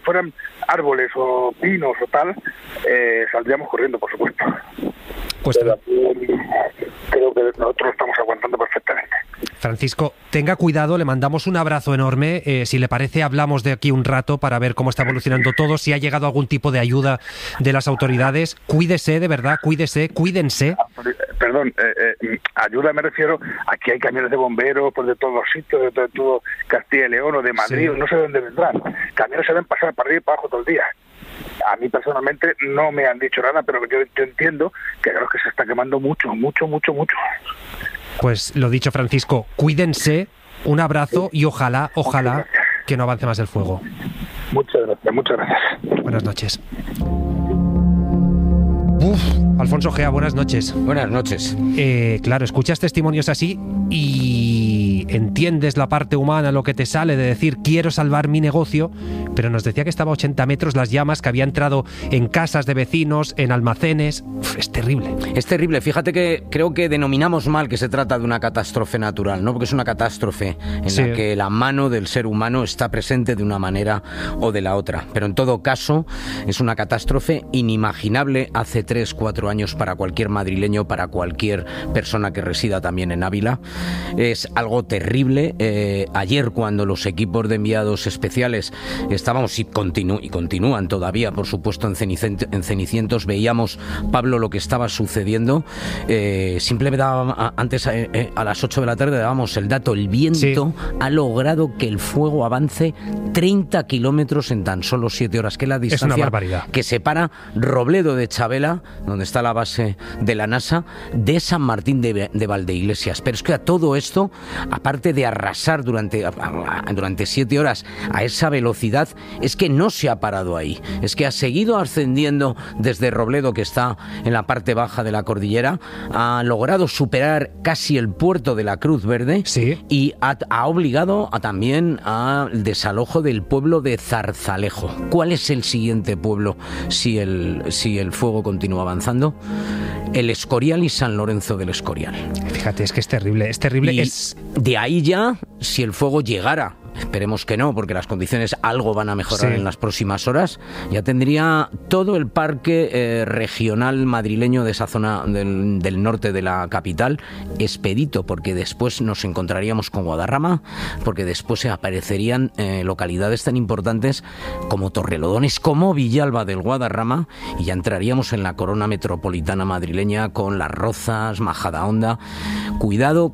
fueran árboles o pinos o tal, saldríamos corriendo, por supuesto. Pues pero creo que nosotros lo estamos aguantando perfectamente. Francisco, tenga cuidado, le mandamos un abrazo enorme. Si le parece, hablamos de aquí un rato para ver cómo está evolucionando todo, si ha llegado algún tipo de ayuda de las autoridades. Cuídese, de verdad, cuídense. Perdón, ayuda me refiero, aquí hay camiones de bomberos por de todos los sitios, de todo Castilla y León o de Madrid, sí. No sé de dónde vendrán. Camiones se ven pasar para arriba y para abajo todo el día. A mí personalmente no me han dicho nada, pero yo entiendo que creo que se está quemando mucho. Pues lo dicho, Francisco, cuídense, un abrazo y ojalá que no avance más el fuego. Muchas gracias. Buenas noches. Alfonso Gea, buenas noches. Buenas noches. Claro, escuchas testimonios así y entiendes la parte humana, lo que te sale de decir quiero salvar mi negocio, pero nos decía que estaba a 80 metros las llamas, que había entrado en casas de vecinos, en almacenes. Es terrible. Es terrible. Fíjate que creo que denominamos mal que se trata de una catástrofe natural, ¿no? Porque es una catástrofe en la que la mano del ser humano está presente de una manera o de la otra. Pero en todo caso, es una catástrofe inimaginable hace 3-4 años para cualquier madrileño, para cualquier persona que resida también en Ávila. Es algo terrible. Ayer, cuando los equipos de enviados especiales estábamos y continúan todavía, por supuesto, en Cenicientos, veíamos, Pablo, lo que estaba sucediendo. Simplemente antes, a las 8 de la tarde, dábamos el dato. El viento ha logrado que el fuego avance 30 kilómetros en tan solo 7 horas, que es la distancia que separa Robledo de Chabela, donde está la base de la NASA, de San Martín de Valdeiglesias. Pero es que a todo esto, aparte de arrasar durante 7 horas a esa velocidad, es que no se ha parado ahí. Es que ha seguido ascendiendo desde Robledo, que está en la parte baja de la cordillera, ha logrado superar casi el puerto de la Cruz Verde, y ha obligado también al desalojo del pueblo de Zarzalejo. ¿Cuál es el siguiente pueblo si el fuego continúa avanzando? El Escorial y San Lorenzo del Escorial. Fíjate, es que es terrible. Y de ahí ya, si el fuego llegara, esperemos que no, porque las condiciones algo van a mejorar en las próximas horas, ya tendría todo el parque regional madrileño de esa zona del norte de la capital expedito, porque después nos encontraríamos con Guadarrama, porque después se aparecerían localidades tan importantes como Torrelodones, como Villalba del Guadarrama, y ya entraríamos en la corona metropolitana madrileña con Las Rozas, Majadahonda. Cuidado,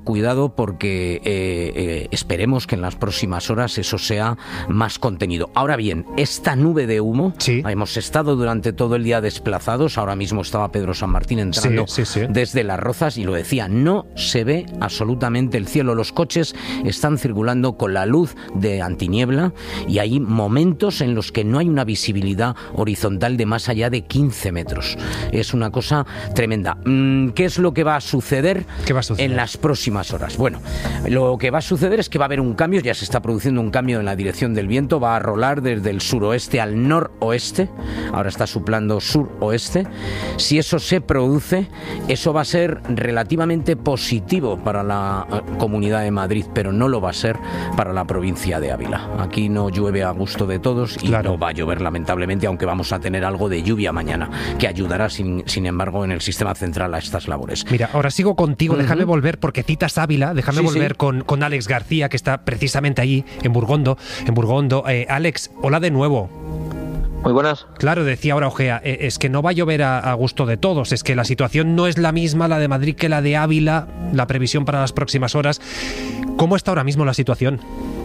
porque esperemos que en las próximas horas eso sea más contenido. Ahora bien, esta nube de humo, hemos estado durante todo el día desplazados. Ahora mismo estaba Pedro San Martín entrando desde Las Rozas y lo decía, no se ve absolutamente el cielo. Los coches están circulando con la luz de antiniebla y hay momentos en los que no hay una visibilidad horizontal de más allá de 15 metros. Es una cosa tremenda. ¿Qué es lo que va a suceder en las próximas horas? Bueno, lo que va a suceder es que va a haber un cambio, ya se está produciendo un cambio en la dirección del viento, va a rolar desde el suroeste al noroeste, ahora está soplando suroeste. Si eso se produce, eso va a ser relativamente positivo para la Comunidad de Madrid, pero no lo va a ser para la provincia de Ávila. Aquí no llueve a gusto de todos y no va a llover, lamentablemente, aunque vamos a tener algo de lluvia mañana, que ayudará, sin embargo, en el sistema central a estas labores. Mira, ahora sigo contigo, déjame volver, porque citas Ávila, déjame volver con Alex García, que está precisamente ahí, en Burgondo. Alex, hola de nuevo. Muy buenas. Claro, decía ahora Ojea, es que no va a llover a gusto de todos, es que la situación no es la misma la de Madrid que la de Ávila, la previsión para las próximas horas. ¿Cómo está ahora mismo la situación?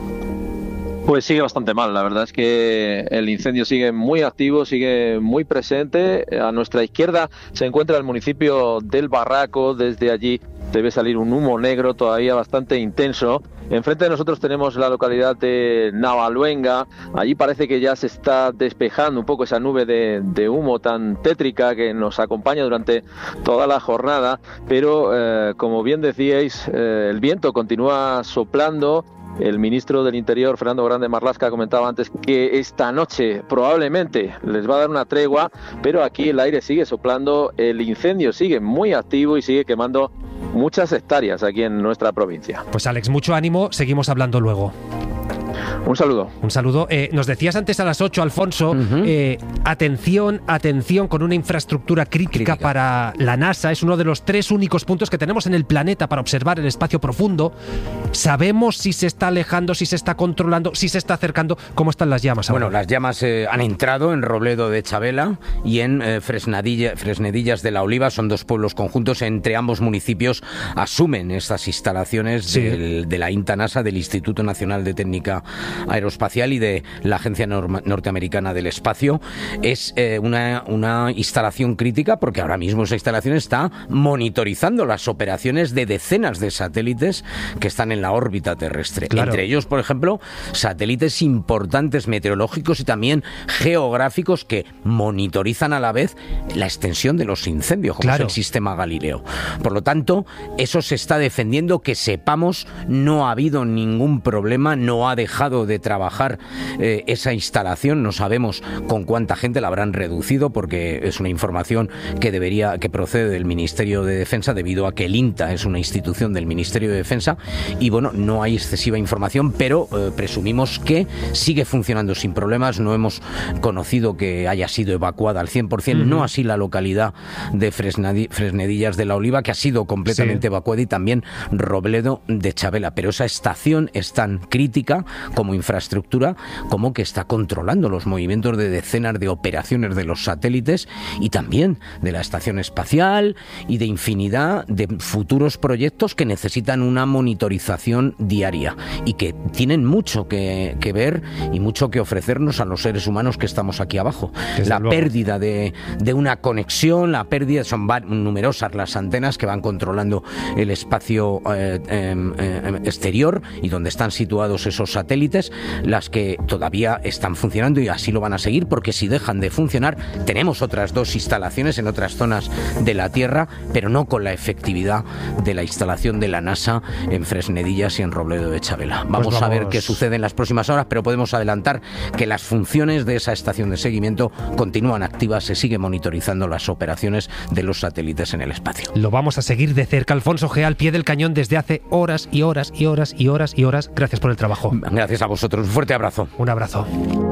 Pues sigue bastante mal, la verdad es que el incendio sigue muy activo, sigue muy presente. A nuestra izquierda se encuentra el municipio del Barraco, desde allí debe salir un humo negro todavía bastante intenso. Enfrente de nosotros tenemos la localidad de Navaluenga. Allí parece que ya se está despejando un poco esa nube de humo tan tétrica que nos acompaña durante toda la jornada, pero como bien decíais, el viento continúa soplando. El ministro del Interior, Fernando Grande Marlaska, comentaba antes que esta noche probablemente les va a dar una tregua, pero aquí el aire sigue soplando, el incendio sigue muy activo y sigue quemando muchas hectáreas aquí en nuestra provincia. Pues Alex, mucho ánimo, seguimos hablando luego. Un saludo. Un saludo. Nos decías antes a las 8, Alfonso, atención con una infraestructura crítica para la NASA. Es uno de los 3 únicos puntos que tenemos en el planeta para observar el espacio profundo. ¿Sabemos si se está alejando, si se está controlando, si se está acercando? ¿Cómo están las llamas ahora? Bueno, las llamas han entrado en Robledo de Chabela y en Fresnedillas de la Oliva. Son 2 pueblos conjuntos. Entre ambos municipios asumen estas instalaciones de la INTA NASA, del Instituto Nacional de Técnica Aeroespacial y de la Agencia Norteamericana del Espacio. Es una instalación crítica porque ahora mismo esa instalación está monitorizando las operaciones de decenas de satélites que están en la órbita terrestre. Claro. Entre ellos, por ejemplo, satélites importantes meteorológicos y también geográficos que monitorizan a la vez la extensión de los incendios, como es el sistema Galileo. Por lo tanto, eso se está defendiendo, que sepamos, no ha habido ningún problema, no ha dejado de trabajar esa instalación, no sabemos con cuánta gente la habrán reducido porque es una información que procede del Ministerio de Defensa, debido a que el INTA es una institución del Ministerio de Defensa y bueno, no hay excesiva información, pero presumimos que sigue funcionando sin problemas. No hemos conocido que haya sido evacuada al 100%, no así la localidad de Fresnedillas de la Oliva, que ha sido completamente evacuada, y también Robledo de Chabela, pero esa estación es tan crítica como infraestructura como que está controlando los movimientos de decenas de operaciones de los satélites y también de la estación espacial y de infinidad de futuros proyectos que necesitan una monitorización diaria y que tienen mucho que ver y mucho que ofrecernos a los seres humanos que estamos aquí abajo. La pérdida de una conexión, son numerosas las antenas que van controlando el espacio exterior y donde están situados esos satélites, las que todavía están funcionando y así lo van a seguir, porque si dejan de funcionar tenemos otras 2 instalaciones en otras zonas de la Tierra, pero no con la efectividad de la instalación de la NASA en Fresnedillas y en Robledo de Chabela. Vamos a ver qué sucede en las próximas horas, pero podemos adelantar que las funciones de esa estación de seguimiento continúan activas, se sigue monitorizando las operaciones de los satélites en el espacio. Lo vamos a seguir de cerca. Alfonso Gea, al pie del cañón desde hace horas y horas y horas y horas y horas. Gracias por el trabajo. Gracias a vosotros. Un fuerte abrazo. Un abrazo.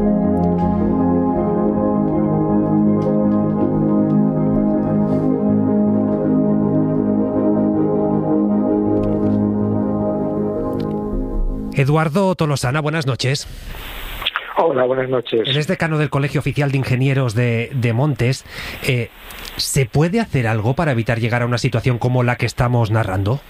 Eduardo Tolosana, buenas noches. Hola, buenas noches. Él es decano del Colegio Oficial de Ingenieros de Montes. ¿Se puede hacer algo para evitar llegar a una situación como la que estamos narrando?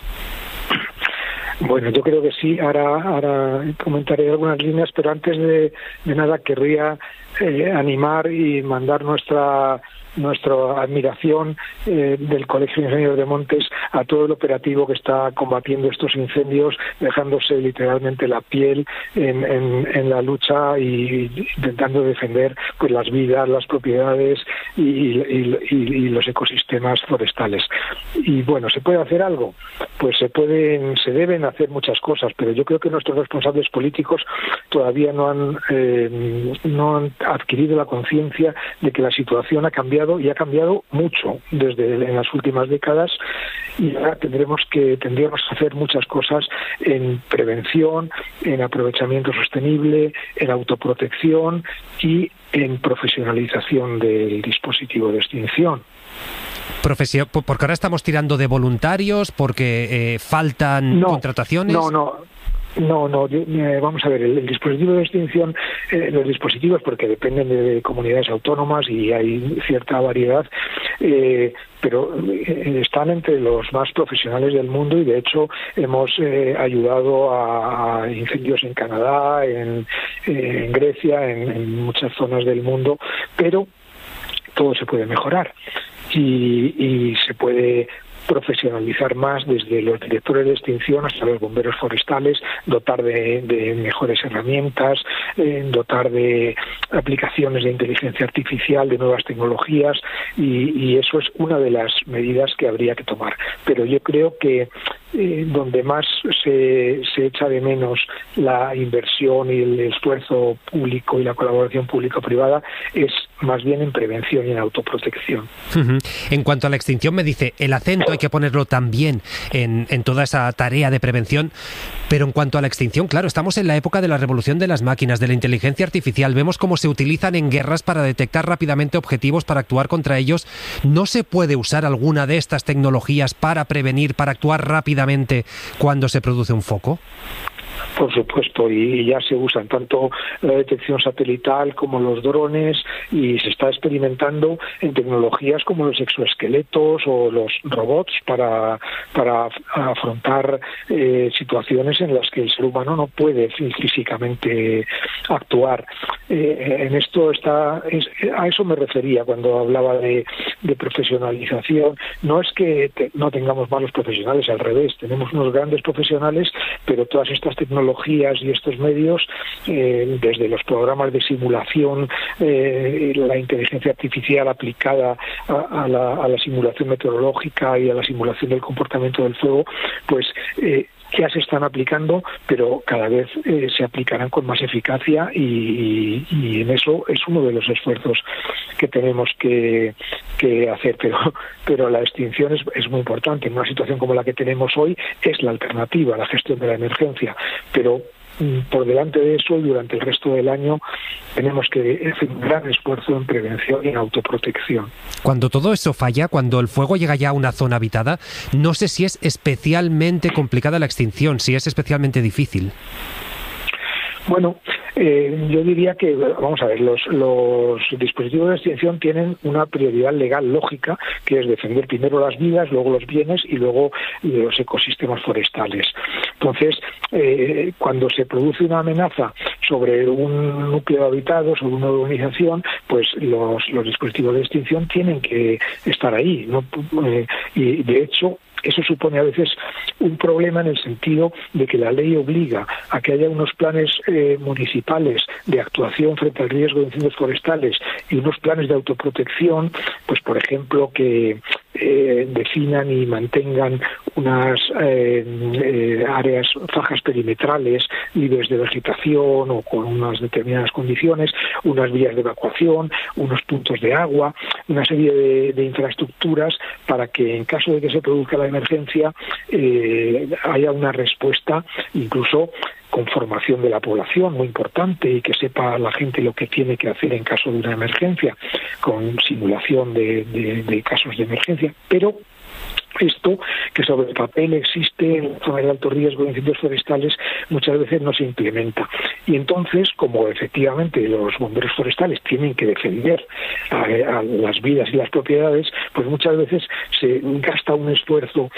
Bueno, yo creo que sí. Ahora comentaré algunas líneas, pero antes de nada querría animar y mandar nuestra admiración del Colegio de Ingenieros de Montes a todo el operativo que está combatiendo estos incendios, dejándose literalmente la piel en la lucha y intentando defender pues las vidas, las propiedades y los ecosistemas forestales. Y bueno, ¿se puede hacer algo? Pues se deben hacer muchas cosas, pero yo creo que nuestros responsables políticos todavía no han adquirido la conciencia de que la situación ha cambiado, y ha cambiado mucho en las últimas décadas, y ahora tendríamos que hacer muchas cosas en prevención, en aprovechamiento sostenible, en autoprotección y en profesionalización del dispositivo de extinción. Porque ahora estamos tirando de voluntarios, porque faltan contrataciones. No, vamos a ver, el dispositivo de extinción, los dispositivos, porque dependen de comunidades autónomas y hay cierta variedad, pero están entre los más profesionales del mundo, y de hecho hemos ayudado a incendios en Canadá, en Grecia, en muchas zonas del mundo, pero todo se puede mejorar y se puede profesionalizar más, desde los directores de extinción hasta los bomberos forestales, dotar de mejores herramientas, dotar de aplicaciones de inteligencia artificial, de nuevas tecnologías, y eso es una de las medidas que habría que tomar. Pero yo creo que donde más se echa de menos la inversión y el esfuerzo público y la colaboración público-privada es más bien en prevención y en autoprotección. En cuanto a la extinción, me dice, el acento hay que ponerlo también en toda esa tarea de prevención, pero en cuanto a la extinción, claro, estamos en la época de la revolución de las máquinas, de la inteligencia artificial, vemos cómo se utilizan en guerras para detectar rápidamente objetivos, para actuar contra ellos. ¿No se puede usar alguna de estas tecnologías para prevenir, para actuar rápidamente cuando se produce un foco? Por supuesto, y ya se usan tanto la detección satelital como los drones, y se está experimentando en tecnologías como los exoesqueletos o los robots para afrontar situaciones en las que el ser humano no puede físicamente actuar. En esto a eso me refería cuando hablaba de profesionalización. No es que no tengamos malos profesionales, al revés, tenemos unos grandes profesionales, pero todas estas tecnologías y estos medios, desde los programas de simulación, la inteligencia artificial aplicada a la simulación meteorológica y a la simulación del comportamiento del fuego, pues ya se están aplicando, pero cada vez se aplicarán con más eficacia, y en eso es uno de los esfuerzos que tenemos que hacer, pero la extinción es muy importante. En una situación como la que tenemos hoy es la alternativa a la gestión de la emergencia, pero por delante de eso y durante el resto del año tenemos que hacer un gran esfuerzo en prevención y en autoprotección. Cuando todo eso falla, cuando el fuego llega ya a una zona habitada, no sé si es especialmente complicada la extinción, si es especialmente difícil. Bueno, yo diría que, vamos a ver, los dispositivos de extinción tienen una prioridad legal lógica, que es defender primero las vidas, luego los bienes y luego los ecosistemas forestales. Entonces, cuando se produce una amenaza sobre un núcleo habitado, sobre una urbanización, pues los dispositivos de extinción tienen que estar ahí, ¿no? Y de hecho, eso supone a veces un problema en el sentido de que la ley obliga a que haya unos planes municipales de actuación frente al riesgo de incendios forestales y unos planes de autoprotección, pues por ejemplo que definan y mantengan unas áreas, fajas perimetrales libres de vegetación o con unas determinadas condiciones, unas vías de evacuación, unos puntos de agua, una serie de infraestructuras para que en caso de que se produzca la emergencia haya una respuesta, incluso con formación de la población, muy importante, y que sepa la gente lo que tiene que hacer en caso de una emergencia, con simulación de casos de emergencia. Pero esto, que sobre el papel existe en zonas de alto riesgo de incendios forestales, muchas veces no se implementa. Y entonces, como efectivamente los bomberos forestales tienen que defender a las vidas y las propiedades, pues muchas veces se gasta un esfuerzo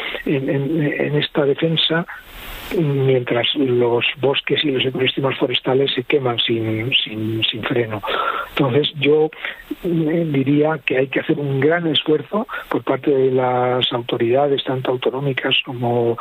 en esta defensa, mientras los bosques y los ecosistemas forestales se queman sin freno. Entonces yo diría que hay que hacer un gran esfuerzo por parte de las autoridades, tanto autonómicas como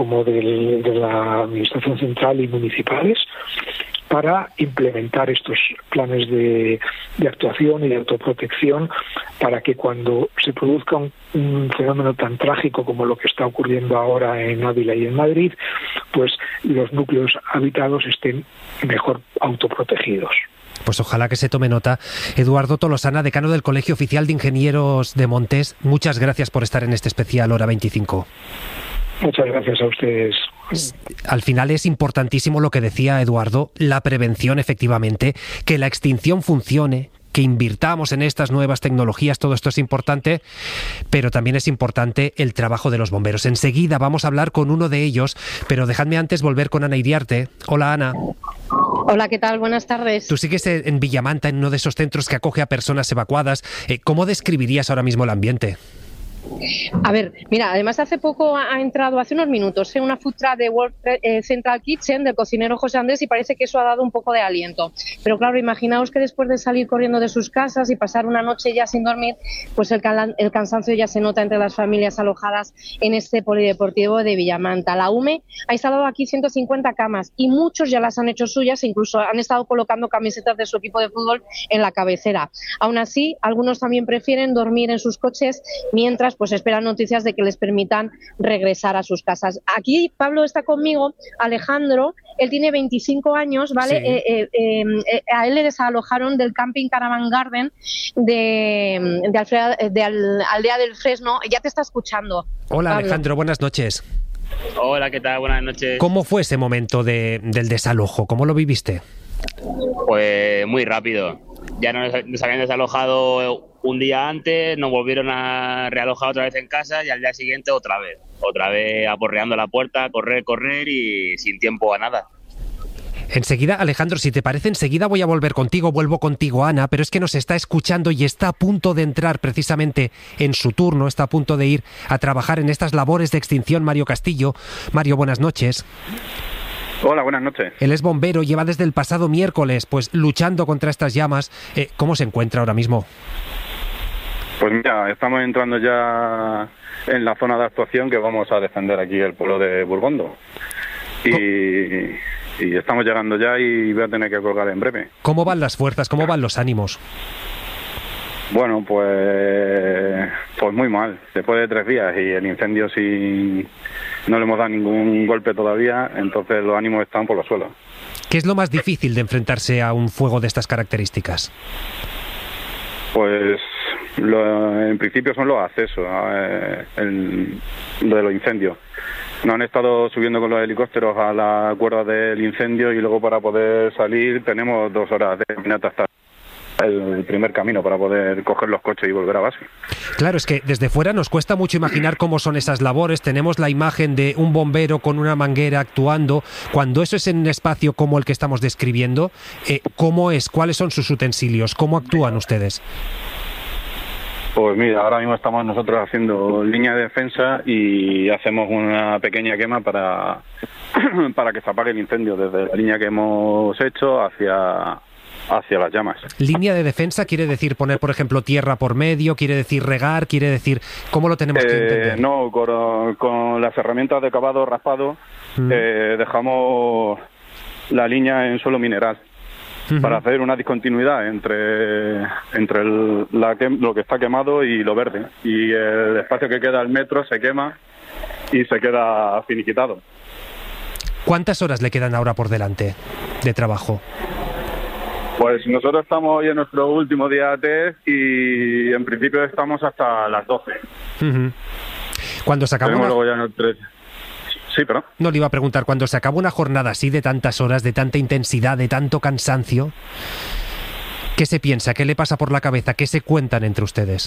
de la administración central y municipales, para implementar estos planes de actuación y de autoprotección, para que cuando se produzca un fenómeno tan trágico como lo que está ocurriendo ahora en Ávila y en Madrid, pues los núcleos habitados estén mejor autoprotegidos. Pues ojalá que se tome nota. Eduardo Tolosana, decano del Colegio Oficial de Ingenieros de Montes, muchas gracias por estar en este especial Hora 25. Muchas gracias a ustedes. Al final es importantísimo lo que decía Eduardo, la prevención, efectivamente, que la extinción funcione, que invirtamos en estas nuevas tecnologías, todo esto es importante, pero también es importante el trabajo de los bomberos. Enseguida vamos a hablar con uno de ellos, pero dejadme antes volver con Ana Iriarte. Hola, Ana. Hola, ¿qué tal? Buenas tardes. Tú sigues en Villamanta, en uno de esos centros que acoge a personas evacuadas. ¿Cómo describirías ahora mismo el ambiente? A ver, mira, además hace poco ha entrado, hace unos minutos, una food truck de World Central Kitchen del cocinero José Andrés, y parece que eso ha dado un poco de aliento. Pero claro, imaginaos que después de salir corriendo de sus casas y pasar una noche ya sin dormir, pues el cansancio ya se nota entre las familias alojadas en este polideportivo de Villamanta. La UME ha instalado aquí 150 camas y muchos ya las han hecho suyas, e incluso han estado colocando camisetas de su equipo de fútbol en la cabecera. Aún así, algunos también prefieren dormir en sus coches mientras familias pues esperan noticias de que les permitan regresar a sus casas. Aquí Pablo está conmigo, Alejandro, él tiene 25 años, ¿vale? Sí. A él le desalojaron del camping Caravan Garden de Aldea del Fresno. Ya te está escuchando. Hola, Pablo. Alejandro, buenas noches. Hola, ¿qué tal? Buenas noches. ¿Cómo fue ese momento del desalojo? ¿Cómo lo viviste? Pues muy rápido. Ya nos habían desalojado un día antes, nos volvieron a realojar otra vez en casa y al día siguiente otra vez aporreando la puerta, correr y sin tiempo a nada. Enseguida, Alejandro, si te parece, enseguida vuelvo contigo, Ana, pero es que nos está escuchando y está a punto de entrar precisamente en su turno, está a punto de ir a trabajar en estas labores de extinción, Mario Castillo. Mario, buenas noches. Hola, buenas noches. Él es bombero, lleva desde el pasado miércoles pues luchando contra estas llamas. ¿Cómo se encuentra ahora mismo? Pues mira, estamos entrando ya en la zona de actuación que vamos a defender aquí el pueblo de Burgondo. Y estamos llegando ya y voy a tener que colgar en breve. ¿Cómo van las fuerzas? ¿Cómo van los ánimos? Bueno, pues muy mal. Después de 3 días y el incendio no le hemos dado ningún golpe todavía, entonces los ánimos están por los suelos. ¿Qué es lo más difícil de enfrentarse a un fuego de estas características? Pues en principio son los accesos, lo de los incendios. Nos han estado subiendo con los helicópteros a la cuerda del incendio y luego para poder salir tenemos 2 horas de caminata hasta el primer camino para poder coger los coches y volver a base. Claro, es que desde fuera nos cuesta mucho imaginar cómo son esas labores. Tenemos la imagen de un bombero con una manguera actuando. Cuando eso es en un espacio como el que estamos describiendo, ¿cómo es? ¿Cuáles son sus utensilios? ¿Cómo actúan ustedes? Pues mira, ahora mismo estamos nosotros haciendo línea de defensa y hacemos una pequeña quema para que se apague el incendio desde la línea que hemos hecho hacia las llamas. Línea de defensa quiere decir poner, por ejemplo, tierra por medio, quiere decir regar, quiere decir... ¿Cómo lo tenemos que entender? No, con las herramientas de cavado raspado dejamos la línea en suelo mineral. Para hacer una discontinuidad entre lo que está quemado y lo verde. Y el espacio que queda al metro se quema y se queda finiquitado. ¿Cuántas horas le quedan ahora por delante de trabajo? Pues nosotros estamos hoy en nuestro último día de test y en principio estamos hasta las 12. Cuando se acaba Sí, pero no le iba a preguntar, cuando se acaba una jornada así de tantas horas, de tanta intensidad, de tanto cansancio, ¿qué se piensa? ¿Qué le pasa por la cabeza? ¿Qué se cuentan entre ustedes?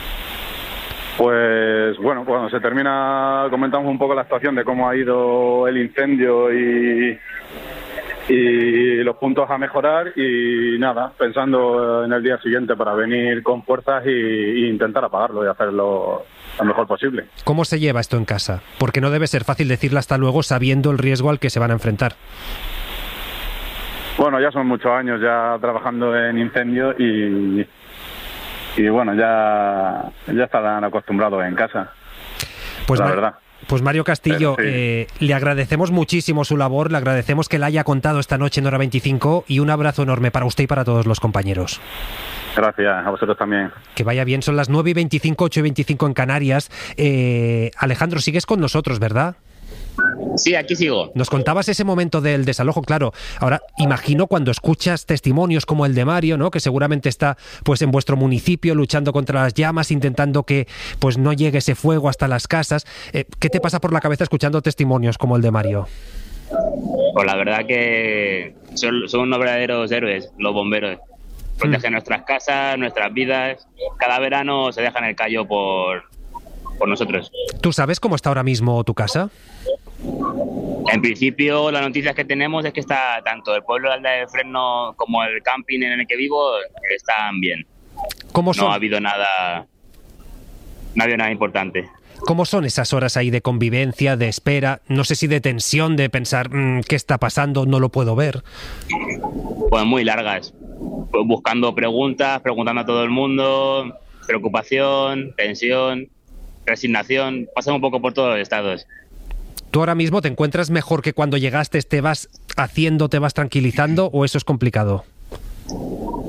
Pues bueno, cuando se termina comentamos un poco la situación de cómo ha ido el incendio y los puntos a mejorar y nada, pensando en el día siguiente para venir con fuerzas e intentar apagarlo y hacerlo lo mejor posible. ¿Cómo se lleva esto en casa? Porque no debe ser fácil decirle hasta luego sabiendo el riesgo al que se van a enfrentar. Bueno, ya son muchos años ya trabajando en incendios y bueno, ya estarán acostumbrados en casa. Pues la verdad. Pues Mario Castillo, sí. Le agradecemos muchísimo su labor, le agradecemos que la haya contado esta noche en Hora 25 y un abrazo enorme para usted y para todos los compañeros. Gracias, a vosotros también. Que vaya bien, son las 9:25, 8:25 en Canarias. Alejandro, sigues con nosotros, ¿verdad? Sí, aquí sigo. Nos contabas ese momento del desalojo, claro. Ahora, imagino cuando escuchas testimonios como el de Mario, ¿no? Que seguramente está pues en vuestro municipio luchando contra las llamas, intentando que pues no llegue ese fuego hasta las casas. ¿Qué te pasa por la cabeza escuchando testimonios como el de Mario? Pues la verdad que son unos verdaderos héroes, los bomberos. Protegen nuestras casas, nuestras vidas. Cada verano se dejan el callo por nosotros. ¿Tú sabes cómo está ahora mismo tu casa? En principio, las noticias que tenemos es que está tanto el pueblo de Aldea del Fresno como el camping en el que vivo están bien. ¿Cómo son? No ha habido nada importante. ¿Cómo son esas horas ahí de convivencia, de espera? No sé si de tensión, de pensar ¿qué está pasando? No lo puedo ver. Pues muy largas. Pues buscando preguntas, preguntando a todo el mundo, preocupación, tensión, resignación. Pasan un poco por todos los estados. ¿Tú ahora mismo te encuentras mejor que cuando llegaste? ¿Te vas haciendo, te vas tranquilizando o eso es complicado?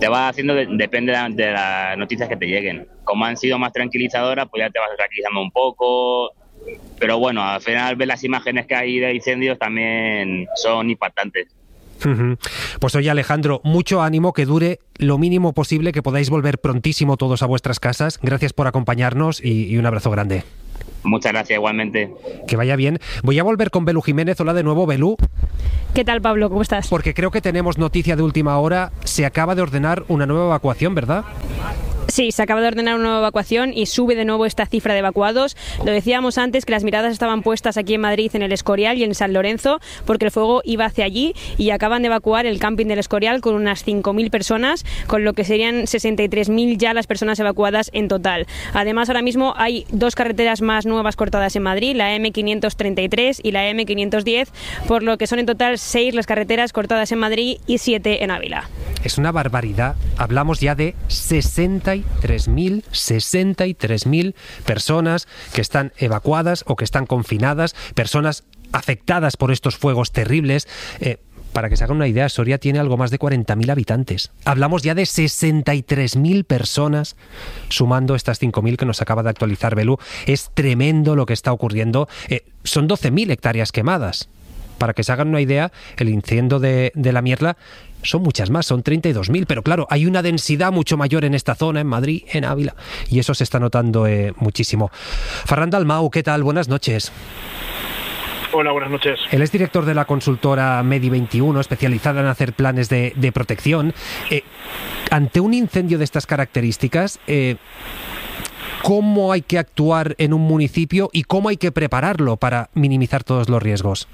te va haciendo, depende de las noticias que te lleguen. Como han sido más tranquilizadoras, pues ya te vas tranquilizando un poco. Pero bueno, al final ver las imágenes que hay de incendios también son impactantes. Pues oye, Alejandro, mucho ánimo, que dure lo mínimo posible, que podáis volver prontísimo todos a vuestras casas. Gracias por acompañarnos y un abrazo grande. Muchas gracias, igualmente. Que vaya bien. Voy a volver con Belú Jiménez. Hola de nuevo, Belú. ¿Qué tal, Pablo? ¿Cómo estás? Porque creo que tenemos noticia de última hora. Se acaba de ordenar una nueva evacuación, ¿verdad? Sí, se acaba de ordenar una nueva evacuación y sube de nuevo esta cifra de evacuados. Lo decíamos antes, que las miradas estaban puestas aquí en Madrid, en el Escorial y en San Lorenzo, porque el fuego iba hacia allí, y acaban de evacuar el camping del Escorial con unas 5.000 personas, con lo que serían 63.000 ya las personas evacuadas en total. Además, ahora mismo hay 2 carreteras más nuevas cortadas en Madrid, la M533 y la M510, por lo que son en total 6 las carreteras cortadas en Madrid y 7 en Ávila. Es una barbaridad. Hablamos ya de 63.000 personas que están evacuadas o que están confinadas, personas afectadas por estos fuegos terribles. Para que se hagan una idea, Soria tiene algo más de 40.000 habitantes. Hablamos ya de 63.000 personas, sumando estas 5.000 que nos acaba de actualizar Belú. Es tremendo lo que está ocurriendo. Son 12.000 hectáreas quemadas. Para que se hagan una idea, el incendio de la Mierla son muchas más, son 32.000, pero claro, hay una densidad mucho mayor en esta zona, en Madrid, en Ávila, y eso se está notando muchísimo. Ferran Dalmau, ¿qué tal? Buenas noches. Hola, buenas noches. Él es director de la consultora Medi21, especializada en hacer planes de protección. Ante un incendio de estas características, ¿cómo hay que actuar en un municipio y cómo hay que prepararlo para minimizar todos los riesgos?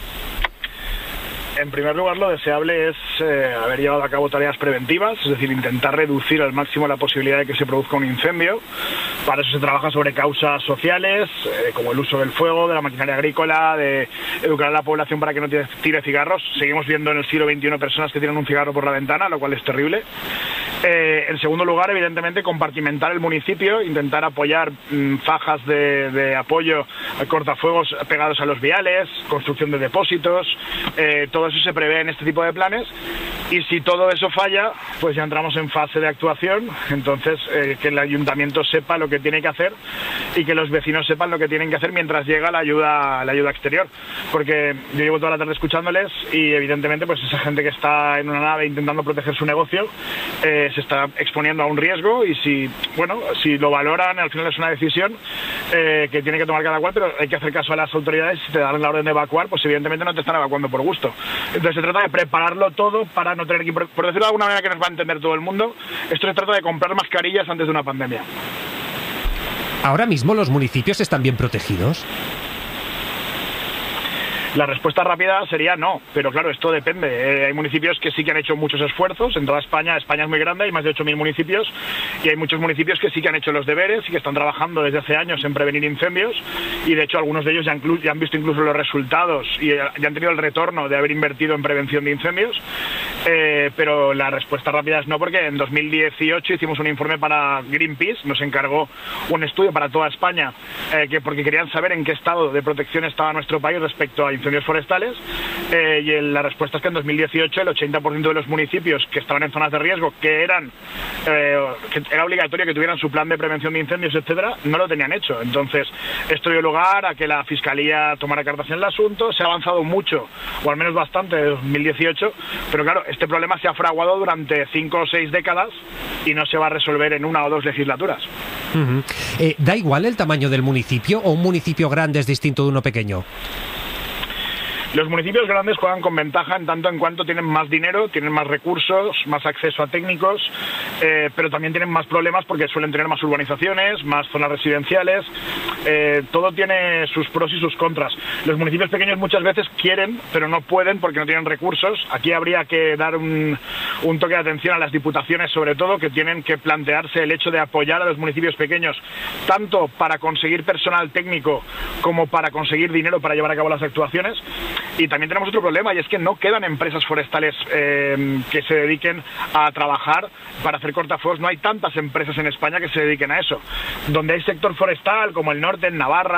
En primer lugar, lo deseable es haber llevado a cabo tareas preventivas, es decir, intentar reducir al máximo la posibilidad de que se produzca un incendio. Para eso se trabaja sobre causas sociales, como el uso del fuego, de la maquinaria agrícola, de educar a la población para que no tire cigarros. Seguimos viendo en el siglo XXI personas que tiran un cigarro por la ventana, lo cual es terrible. En segundo lugar, evidentemente, compartimentar el municipio, intentar apoyar fajas de apoyo a cortafuegos pegados a los viales, construcción de depósitos, todo eso se prevé en este tipo de planes. Y si todo eso falla, pues ya entramos en fase de actuación. Entonces, que el ayuntamiento sepa lo que tiene que hacer y que los vecinos sepan lo que tienen que hacer mientras llega la ayuda exterior. Porque yo llevo toda la tarde escuchándoles y evidentemente pues esa gente que está en una nave intentando proteger su negocio se está exponiendo a un riesgo, y si lo valoran, al final es una decisión que tiene que tomar cada cual, pero hay que hacer caso a las autoridades. Si te dan la orden de evacuar, pues evidentemente no te están evacuando por gusto. Entonces se trata de prepararlo todo para no tener que, por decirlo de alguna manera que nos va a entender todo el mundo, esto se trata de comprar mascarillas antes de una pandemia. ¿Ahora mismo los municipios están bien protegidos? La respuesta rápida sería no, pero claro, esto depende. Hay municipios que sí que han hecho muchos esfuerzos en toda España. España es muy grande, hay más de 8.000 municipios, y hay muchos municipios que sí que han hecho los deberes y que están trabajando desde hace años en prevenir incendios, y de hecho algunos de ellos ya han visto incluso los resultados y ya han tenido el retorno de haber invertido en prevención de incendios. Pero la respuesta rápida es no, porque en 2018 hicimos un informe para Greenpeace, nos encargó un estudio para toda España, porque querían saber en qué estado de protección estaba nuestro país respecto a incendios forestales, y la respuesta es que en 2018 el 80% de los municipios que estaban en zonas de riesgo, que era obligatorio que tuvieran su plan de prevención de incendios, etcétera, no lo tenían hecho. Entonces esto dio lugar a que la Fiscalía tomara cartas en el asunto. Se ha avanzado mucho, o al menos bastante, desde 2018, pero claro, este problema se ha fraguado durante 5 o 6 décadas y no se va a resolver en 1 o 2 legislaturas. ¿Da igual el tamaño del municipio, o un municipio grande es distinto de uno pequeño? Los municipios grandes juegan con ventaja en tanto en cuanto tienen más dinero, tienen más recursos, más acceso a técnicos, pero también tienen más problemas porque suelen tener más urbanizaciones, más zonas residenciales. Todo tiene sus pros y sus contras. Los municipios pequeños muchas veces quieren, pero no pueden porque no tienen recursos. Aquí habría que dar un toque de atención a las diputaciones, sobre todo, que tienen que plantearse el hecho de apoyar a los municipios pequeños, tanto para conseguir personal técnico como para conseguir dinero para llevar a cabo las actuaciones. Y también tenemos otro problema, y es que no quedan empresas forestales que se dediquen a trabajar para hacer cortafuegos. No hay tantas empresas en España que se dediquen a eso. Donde hay sector forestal, como el norte, en Navarra,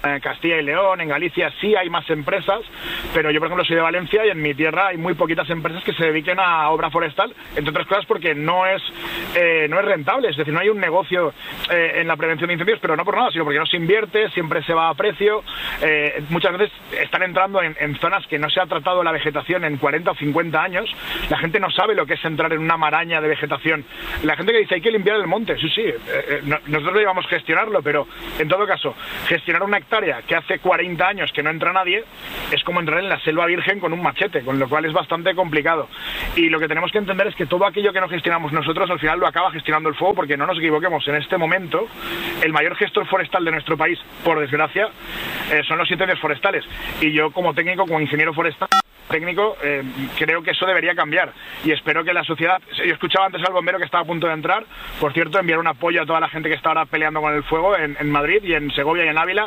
Castilla y León, en Galicia sí hay más empresas, pero yo por ejemplo soy de Valencia y en mi tierra hay muy poquitas empresas que se dediquen a obra forestal, entre otras cosas porque no es rentable, es decir, no hay un negocio en la prevención de incendios, pero no por nada, sino porque no se invierte, siempre se va a precio, muchas veces están entrando en zonas que no se ha tratado la vegetación en 40 o 50 años, la gente no sabe lo que es entrar en una maraña de vegetación, la gente que dice hay que limpiar el monte, sí, nosotros llevamos gestionarlo, pero en todo caso, gestionar una hectárea que hace 40 años que no entra nadie, es como entrar en la selva virgen con un machete, con lo cual es bastante complicado. Y lo que tenemos que entender es que todo aquello que no gestionamos nosotros, al final lo acaba gestionando el fuego, porque no nos equivoquemos, en este momento, el mayor gestor forestal de nuestro país, por desgracia, son los incendios forestales. Y yo como técnico, como ingeniero forestal, técnico, creo que eso debería cambiar y espero que la sociedad, yo escuchaba antes al bombero que estaba a punto de entrar, por cierto, enviar un apoyo a toda la gente que está ahora peleando con el fuego en Madrid y en Segovia y en Ávila.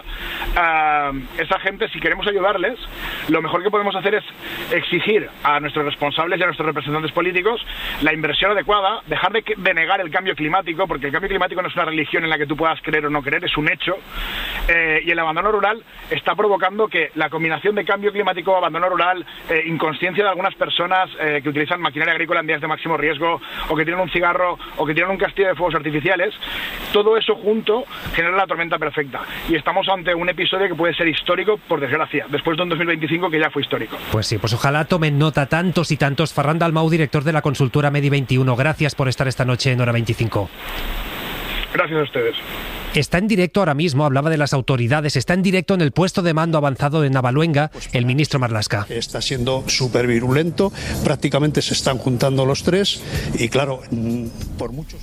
Esa gente, si queremos ayudarles, lo mejor que podemos hacer es exigir a nuestros responsables y a nuestros representantes políticos la inversión adecuada, dejar de negar el cambio climático, porque el cambio climático no es una religión en la que tú puedas creer o no creer, es un hecho, y el abandono rural está provocando que la combinación de cambio climático, abandono rural, inconsciencia de algunas personas que utilizan maquinaria agrícola en días de máximo riesgo, o que tienen un cigarro, o que tienen un castillo de fuegos artificiales, todo eso junto genera la tormenta perfecta. Y estamos ante un episodio que puede ser histórico, por desgracia, después de un 2025 que ya fue histórico. Pues sí, pues ojalá tomen nota tantos y tantos. Ferran Dalmau, director de la consultora Medi21, gracias por estar esta noche en Hora 25. Gracias a ustedes. Está en directo ahora mismo, hablaba de las autoridades, está en directo en el puesto de mando avanzado de Navaluenga, el ministro Marlaska. Está siendo súper virulento, prácticamente se están juntando los tres y claro, por muchos...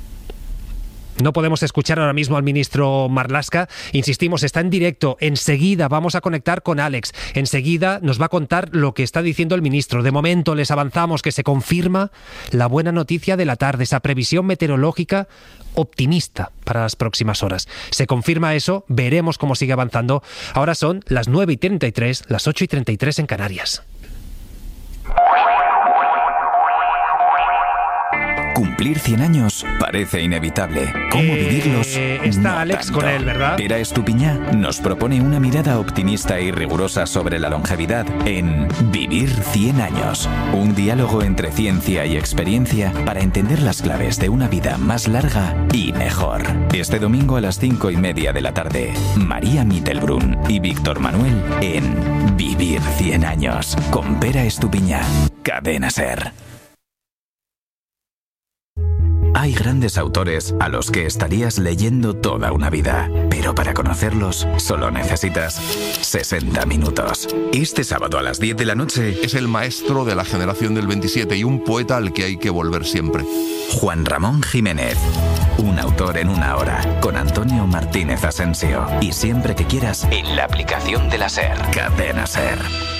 No podemos escuchar ahora mismo al ministro Marlaska. Insistimos, está en directo. Enseguida vamos a conectar con Alex. Enseguida nos va a contar lo que está diciendo el ministro. De momento les avanzamos que se confirma la buena noticia de la tarde, esa previsión meteorológica optimista para las próximas horas. Se confirma eso, veremos cómo sigue avanzando. Ahora son las 9:33, las 8:33 en Canarias. Cumplir 100 años parece inevitable. ¿Cómo vivirlos? Está no Alex tanto. Con él, ¿verdad? Pera Estupiñá nos propone una mirada optimista y rigurosa sobre la longevidad en Vivir 100 años. Un diálogo entre ciencia y experiencia para entender las claves de una vida más larga y mejor. Este domingo a las 5:30 de la tarde, María Mittelbrun y Víctor Manuel en Vivir 100 años con Pera Estupiñá. Cadena SER. Hay grandes autores a los que estarías leyendo toda una vida, pero para conocerlos solo necesitas 60 minutos. Este sábado a las 10 de la noche es el maestro de la generación del 27 y un poeta al que hay que volver siempre. Juan Ramón Jiménez, un autor en una hora, con Antonio Martínez Asensio. Y siempre que quieras, en la aplicación de la SER. Cadena SER.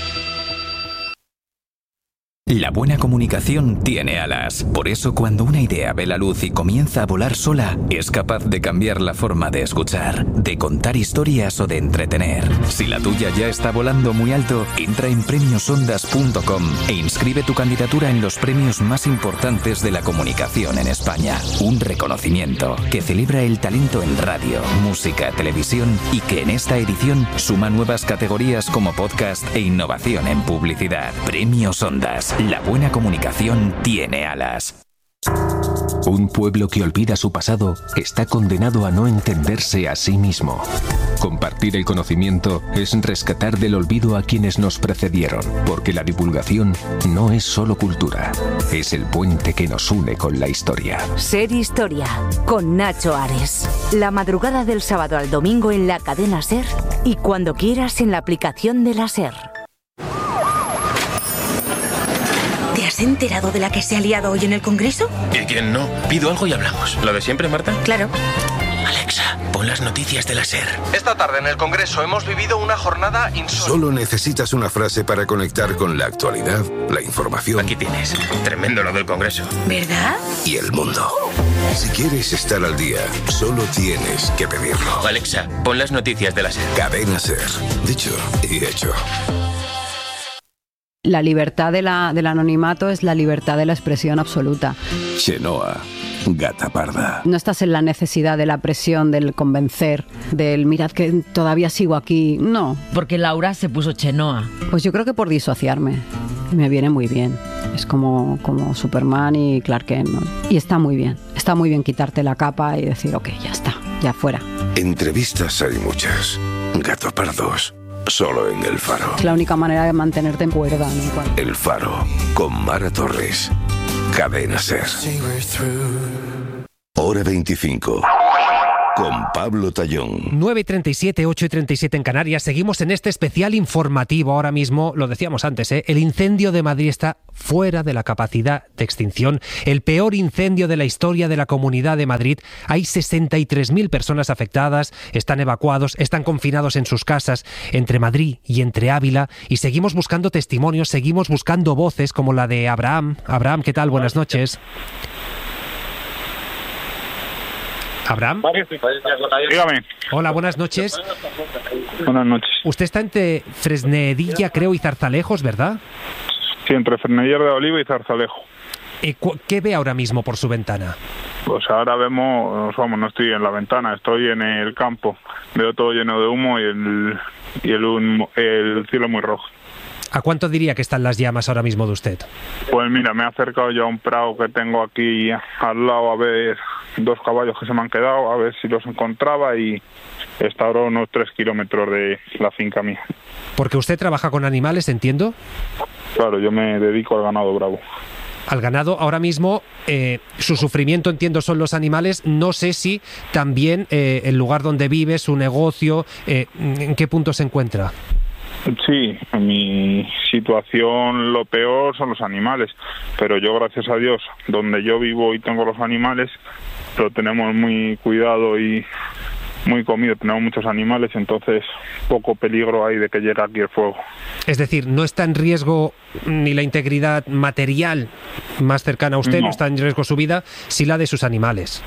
La buena comunicación tiene alas. Por eso, cuando una idea ve la luz y comienza a volar sola, es capaz de cambiar la forma de escuchar, de contar historias o de entretener. Si la tuya ya está volando muy alto, entra en premiosondas.com e inscribe tu candidatura en los premios más importantes de la comunicación en España. Un reconocimiento que celebra el talento en radio, música, televisión y que en esta edición suma nuevas categorías como podcast e innovación en publicidad. Premios Ondas. La buena comunicación tiene alas. Un pueblo que olvida su pasado está condenado a no entenderse a sí mismo. Compartir el conocimiento es rescatar del olvido a quienes nos precedieron, porque la divulgación no es solo cultura, es el puente que nos une con la historia. Ser Historia, con Nacho Ares. La madrugada del sábado al domingo en la cadena SER y cuando quieras en la aplicación de la SER. ¿Te has enterado de la que se ha liado hoy en el Congreso? ¿Y quién no? Pido algo y hablamos. ¿Lo de siempre, Marta? Claro. Alexa, pon las noticias de la SER. Esta tarde en el Congreso hemos vivido una jornada insólita. Solo necesitas una frase para conectar con la actualidad, la información. Aquí tienes. Tremendo lo del Congreso. ¿Verdad? Y el mundo. Si quieres estar al día, solo tienes que pedirlo. Alexa, pon las noticias de la SER. Cadena SER. Dicho y hecho. La libertad del anonimato es la libertad de la expresión absoluta. Chenoa, Gata parda. No estás en la necesidad de la presión, del convencer, del mirad que todavía sigo aquí. No. Porque Laura se puso Chenoa. Pues yo creo que por disociarme. Me viene muy bien. Es como Superman y Clark Kent, ¿no? Y está muy bien. Está muy bien quitarte la capa y decir, ok, ya está, ya fuera. Entrevistas hay muchas. Gato pardos. Solo en El Faro. Es la única manera de mantenerte en cuerda, ¿no? El Faro, con Mara Torres. Cadena SER. Hora 25. Con Pablo Tallón. 9:37, 8:37 en Canarias. Seguimos en este especial informativo. Ahora mismo, lo decíamos antes, el incendio de Madrid está fuera de la capacidad de extinción. El peor incendio de la historia de la Comunidad de Madrid. Hay 63.000 personas afectadas, están evacuados, están confinados en sus casas entre Madrid y entre Ávila. Y seguimos buscando testimonios, seguimos buscando voces como la de Abraham. Abraham, ¿qué tal? Buenas noches. ¿Abraham? Dígame. Hola, buenas noches. Buenas noches. Usted está entre Fresnedilla, creo, y Zarzalejos, ¿verdad? Sí, entre Fresnedilla de Oliva y Zarzalejo. ¿Qué ve ahora mismo por su ventana? Pues ahora vemos, no estoy en la ventana, estoy en el campo. Veo todo lleno de humo y el cielo muy rojo. ¿A cuánto diría que están las llamas ahora mismo de usted? Pues mira, me he acercado ya a un prado que tengo aquí al lado a ver 2 caballos que se me han quedado, a ver si los encontraba, y está ahora a unos 3 kilómetros de la finca mía. Porque usted trabaja con animales, entiendo. Claro, yo me dedico al ganado bravo. Al ganado, ahora mismo su sufrimiento, entiendo, son los animales. No sé si también el lugar donde vive, su negocio, ¿en qué punto se encuentra? Sí, en mi situación lo peor son los animales, pero yo, gracias a Dios, donde yo vivo y tengo los animales, lo tenemos muy cuidado y muy comido, tenemos muchos animales, entonces poco peligro hay de que llegue aquí el fuego. Es decir, no está en riesgo ni la integridad material más cercana a usted, no está en riesgo su vida, sí la de sus animales.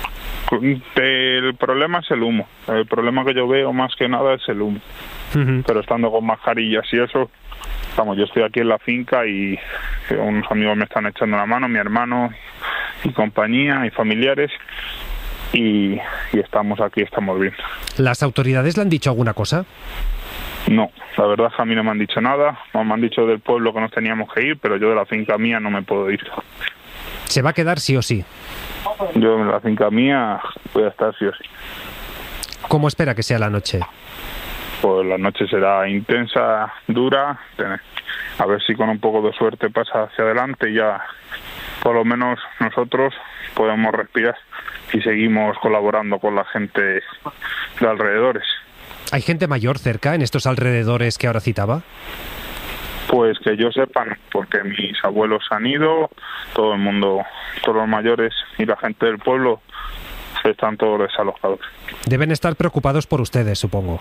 El problema es el humo. El problema que yo veo más que nada es el humo. Pero estando con mascarillas y eso, yo estoy aquí en la finca y unos amigos me están echando la mano, mi hermano y compañía y familiares, y estamos aquí, estamos bien. ¿Las autoridades le han dicho alguna cosa? No, la verdad es que a mí no me han dicho nada. Me han dicho del pueblo que nos teníamos que ir, pero yo de la finca mía no me puedo ir. ¿Se va a quedar sí o sí? Yo en la finca mía voy a estar sí o sí. ¿Cómo espera que sea la noche? Pues la noche será intensa, dura, a ver si con un poco de suerte pasa hacia adelante y ya por lo menos nosotros podemos respirar y seguimos colaborando con la gente de alrededores. ¿Hay gente mayor cerca en estos alrededores que ahora citaba? Pues que yo sepa, porque mis abuelos han ido, todo el mundo, todos los mayores y la gente del pueblo están todos desalojados. Deben estar preocupados por ustedes, supongo.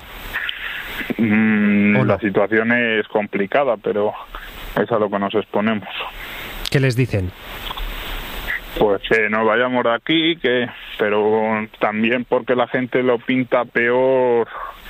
La situación es complicada, pero es a lo que nos exponemos. ¿Qué les dicen? Pues que nos vayamos de aquí, pero también porque la gente lo pinta peor.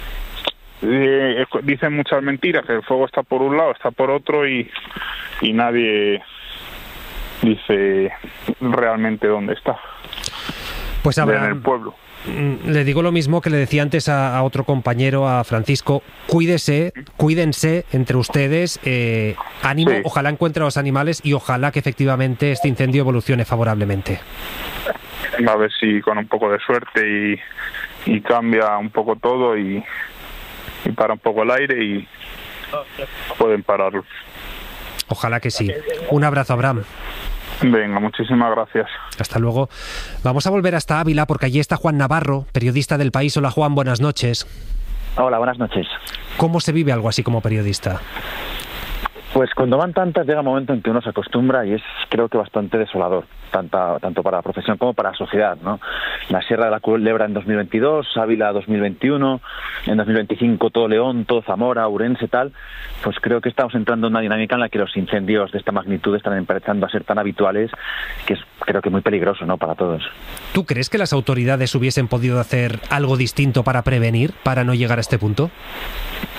Dicen muchas mentiras, que el fuego está por un lado, está por otro, y nadie dice realmente dónde está. Pues Abraham, en el pueblo. Le digo lo mismo que le decía antes a otro compañero, a Francisco. Cuídense entre ustedes, ánimo, sí. Ojalá encuentre a los animales y ojalá que efectivamente este incendio evolucione favorablemente. A ver si con un poco de suerte y cambia un poco todo y para un poco el aire y pueden pararlo. Ojalá que sí. Un abrazo, Abraham. Venga, muchísimas gracias. Hasta luego. Vamos a volver hasta Ávila porque allí está Juan Navarro, periodista del País. Hola, Juan, buenas noches. Hola, buenas noches. ¿Cómo se vive algo así como periodista? Pues cuando van tantas llega un momento en que uno se acostumbra y es, creo que, bastante desolador, tanto para la profesión como para la sociedad, ¿no? La Sierra de la Culebra en 2022, Ávila 2021, en 2025 todo León, todo Zamora, Ourense, tal. Pues creo que estamos entrando en una dinámica en la que los incendios de esta magnitud están empezando a ser tan habituales que es, creo que, muy peligroso, ¿no?, para todos. ¿Tú crees que las autoridades hubiesen podido hacer algo distinto para prevenir, para no llegar a este punto?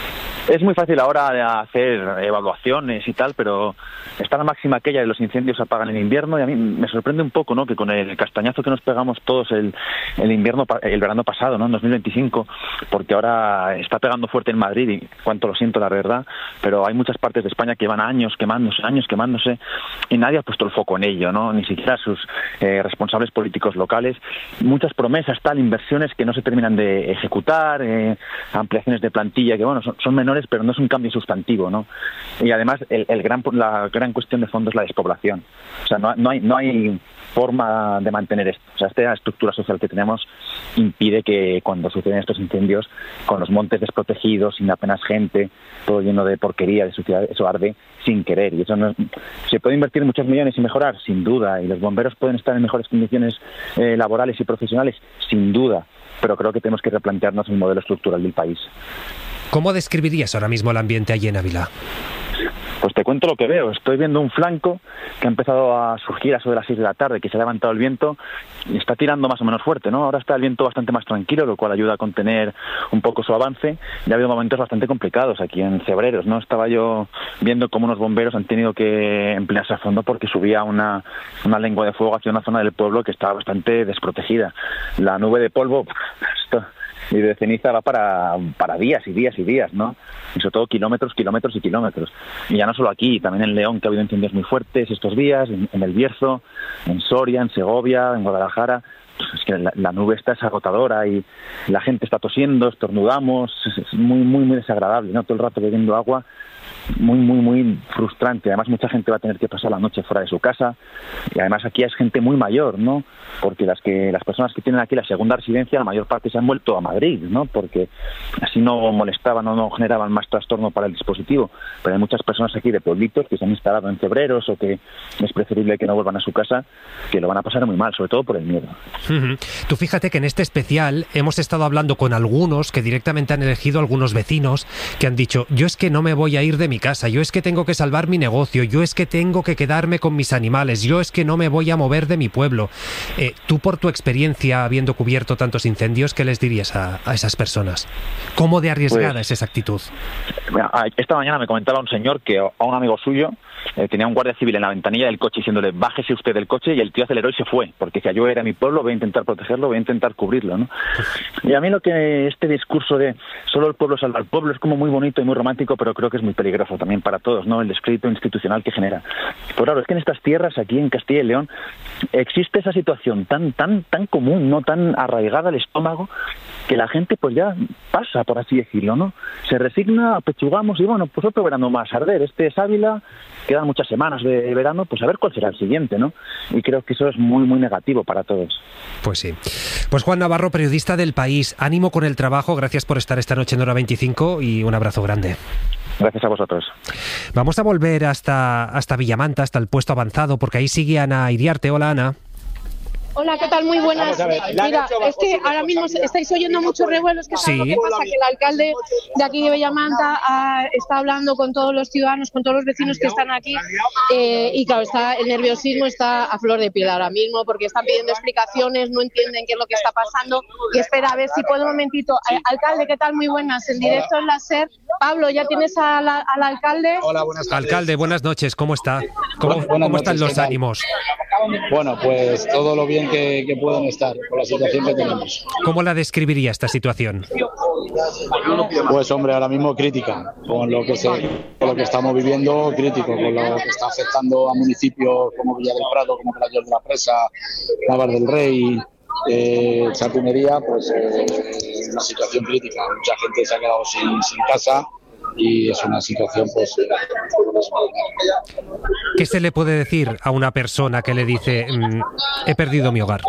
Es muy fácil ahora hacer evaluaciones y tal, pero está la máxima aquella de los incendios se apagan en invierno, y a mí me sorprende un poco, ¿no?, que con el castañazo que nos pegamos todos el verano pasado, ¿no?, en 2025, porque ahora está pegando fuerte en Madrid, y cuánto lo siento, la verdad, pero hay muchas partes de España que van años quemándose, y nadie ha puesto el foco en ello, ¿no?, ni siquiera sus responsables políticos locales. Muchas promesas, inversiones que no se terminan de ejecutar, ampliaciones de plantilla que, bueno, son menores, pero no es un cambio sustantivo, ¿no? Y además la gran cuestión de fondo es la despoblación. O sea, no hay forma de mantener esto. O sea, esta estructura social que tenemos impide que cuando suceden estos incendios, con los montes desprotegidos, sin apenas gente, todo lleno de porquería, de suciedad, eso arde sin querer. Y eso se puede invertir muchos millones y mejorar, sin duda. Y los bomberos pueden estar en mejores condiciones laborales y profesionales, sin duda. Pero creo que tenemos que replantearnos el modelo estructural del país. ¿Cómo describirías ahora mismo el ambiente allí en Ávila? Pues te cuento lo que veo. Estoy viendo un flanco que ha empezado a surgir a eso de las 6 de la tarde, que se ha levantado el viento y está tirando más o menos fuerte, ¿no? Ahora está el viento bastante más tranquilo, lo cual ayuda a contener un poco su avance. Ya ha habido momentos bastante complicados aquí en Cebreros, ¿no? Estaba yo viendo cómo unos bomberos han tenido que emplearse a fondo porque subía una lengua de fuego hacia una zona del pueblo que estaba bastante desprotegida. La nube de polvo y de ceniza va para días y días y días, ¿no? Y sobre todo kilómetros. Y ya no solo aquí, también en León, que ha habido incendios muy fuertes estos días, en El Bierzo, en Soria, en Segovia, en Guadalajara. Pues es que la nube está agotadora y la gente está tosiendo, estornudamos, es muy desagradable, ¿no? Todo el rato bebiendo agua, muy frustrante. Además, mucha gente va a tener que pasar la noche fuera de su casa, y además aquí es gente muy mayor, ¿no? Porque las personas que tienen aquí la segunda residencia, la mayor parte se han vuelto a Madrid, ¿no? Porque así no molestaban o no generaban más trastorno para el dispositivo. Pero hay muchas personas aquí de pueblitos que se han instalado en Cebreros, o que es preferible que no vuelvan a su casa, que lo van a pasar muy mal, sobre todo por el miedo. Tú fíjate que en este especial hemos estado hablando con algunos que directamente han elegido algunos vecinos que han dicho: yo es que no me voy a ir de mi casa, yo es que tengo que salvar mi negocio, yo es que tengo que quedarme con mis animales, yo es que no me voy a mover de mi pueblo. Tú, por tu experiencia habiendo cubierto tantos incendios, ¿qué les dirías a esas personas? ¿Cómo de arriesgada es esa actitud? Esta mañana me comentaba un señor que a un amigo suyo tenía un guardia civil en la ventanilla del coche diciéndole: bájese usted del coche, y el tío aceleró y se fue, porque decía: yo era mi pueblo, voy a intentar protegerlo, voy a intentar cubrirlo, ¿no? Y a mí este discurso de solo el pueblo salva al pueblo es como muy bonito y muy romántico, pero creo que es muy peligroso también para todos, ¿no? El descrédito institucional que genera. Pues claro, es que en estas tierras, aquí en Castilla y León, existe esa situación tan común, no tan arraigada al estómago, que la gente pues ya pasa, por así decirlo, ¿no? Se resigna, apechugamos y bueno, pues otro verano más a arder. Este es Ávila, quedan muchas semanas de verano, pues a ver cuál será el siguiente, ¿no? Y creo que eso es muy negativo para todos. Pues sí. Pues Juan Navarro, periodista del País, ánimo con el trabajo, gracias por estar esta noche en Hora 25 y un abrazo grande. Gracias a vosotros. Vamos a volver hasta Villamanta, hasta el puesto avanzado, porque ahí sigue Ana Iriarte. Hola, Ana. Hola, ¿qué tal? Muy buenas. Mira, es que ahora mismo estáis oyendo muchos revuelos, que sí. Lo que pasa, que el alcalde de aquí de Villamanta está hablando con todos los ciudadanos, con todos los vecinos que están aquí, y claro, el nerviosismo está a flor de piel ahora mismo, porque están pidiendo explicaciones, no entienden qué es lo que está pasando, y espera, a ver si puedo un momentito. Alcalde, ¿qué tal? Muy buenas, en directo en la SER. Pablo, ¿ya tienes al alcalde? Hola, buenas tardes. Alcalde, buenas noches, ¿cómo está? ¿Cómo están los ánimos? Bueno, pues todo lo bien que pueden estar con la situación que tenemos. ¿Cómo la describiría esta situación? Pues hombre, ahora mismo crítica, con lo que estamos viviendo, crítico, con lo que está afectando a municipios como Villa del Prado, como Playas de la Presa, Navar del Rey, Chapinería, pues una situación crítica. Mucha gente se ha quedado sin casa. Y es una situación, pues... ¿Qué se le puede decir a una persona que le dice: he perdido mi hogar?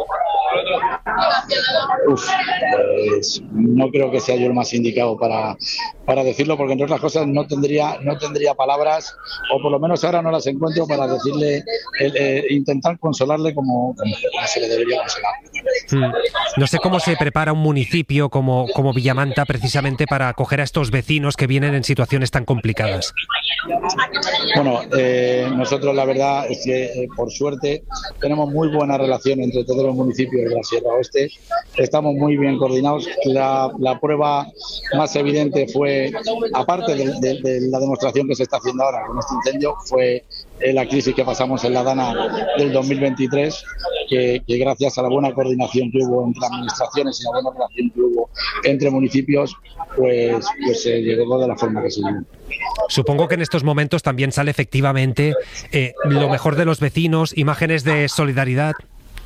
Pues no creo que sea yo el más indicado para decirlo, porque entre otras cosas no tendría palabras, o por lo menos ahora no las encuentro para decirle, intentar consolarle como se le debería consolar. No sé cómo se prepara un municipio como Villamanta precisamente para acoger a estos vecinos que vienen en situaciones tan complicadas. Bueno, nosotros la verdad es que por suerte tenemos muy buena relación entre todos los municipios de la Sierra Oeste, estamos muy bien coordinados. La prueba más evidente fue, aparte de la demostración que se está haciendo ahora con este incendio, fue la crisis que pasamos en la Dana del 2023, que gracias a la buena coordinación que hubo entre administraciones y la buena relación que hubo entre municipios, pues se llegó de la forma que se llegó. Supongo que en estos momentos también sale efectivamente lo mejor de los vecinos, imágenes de solidaridad.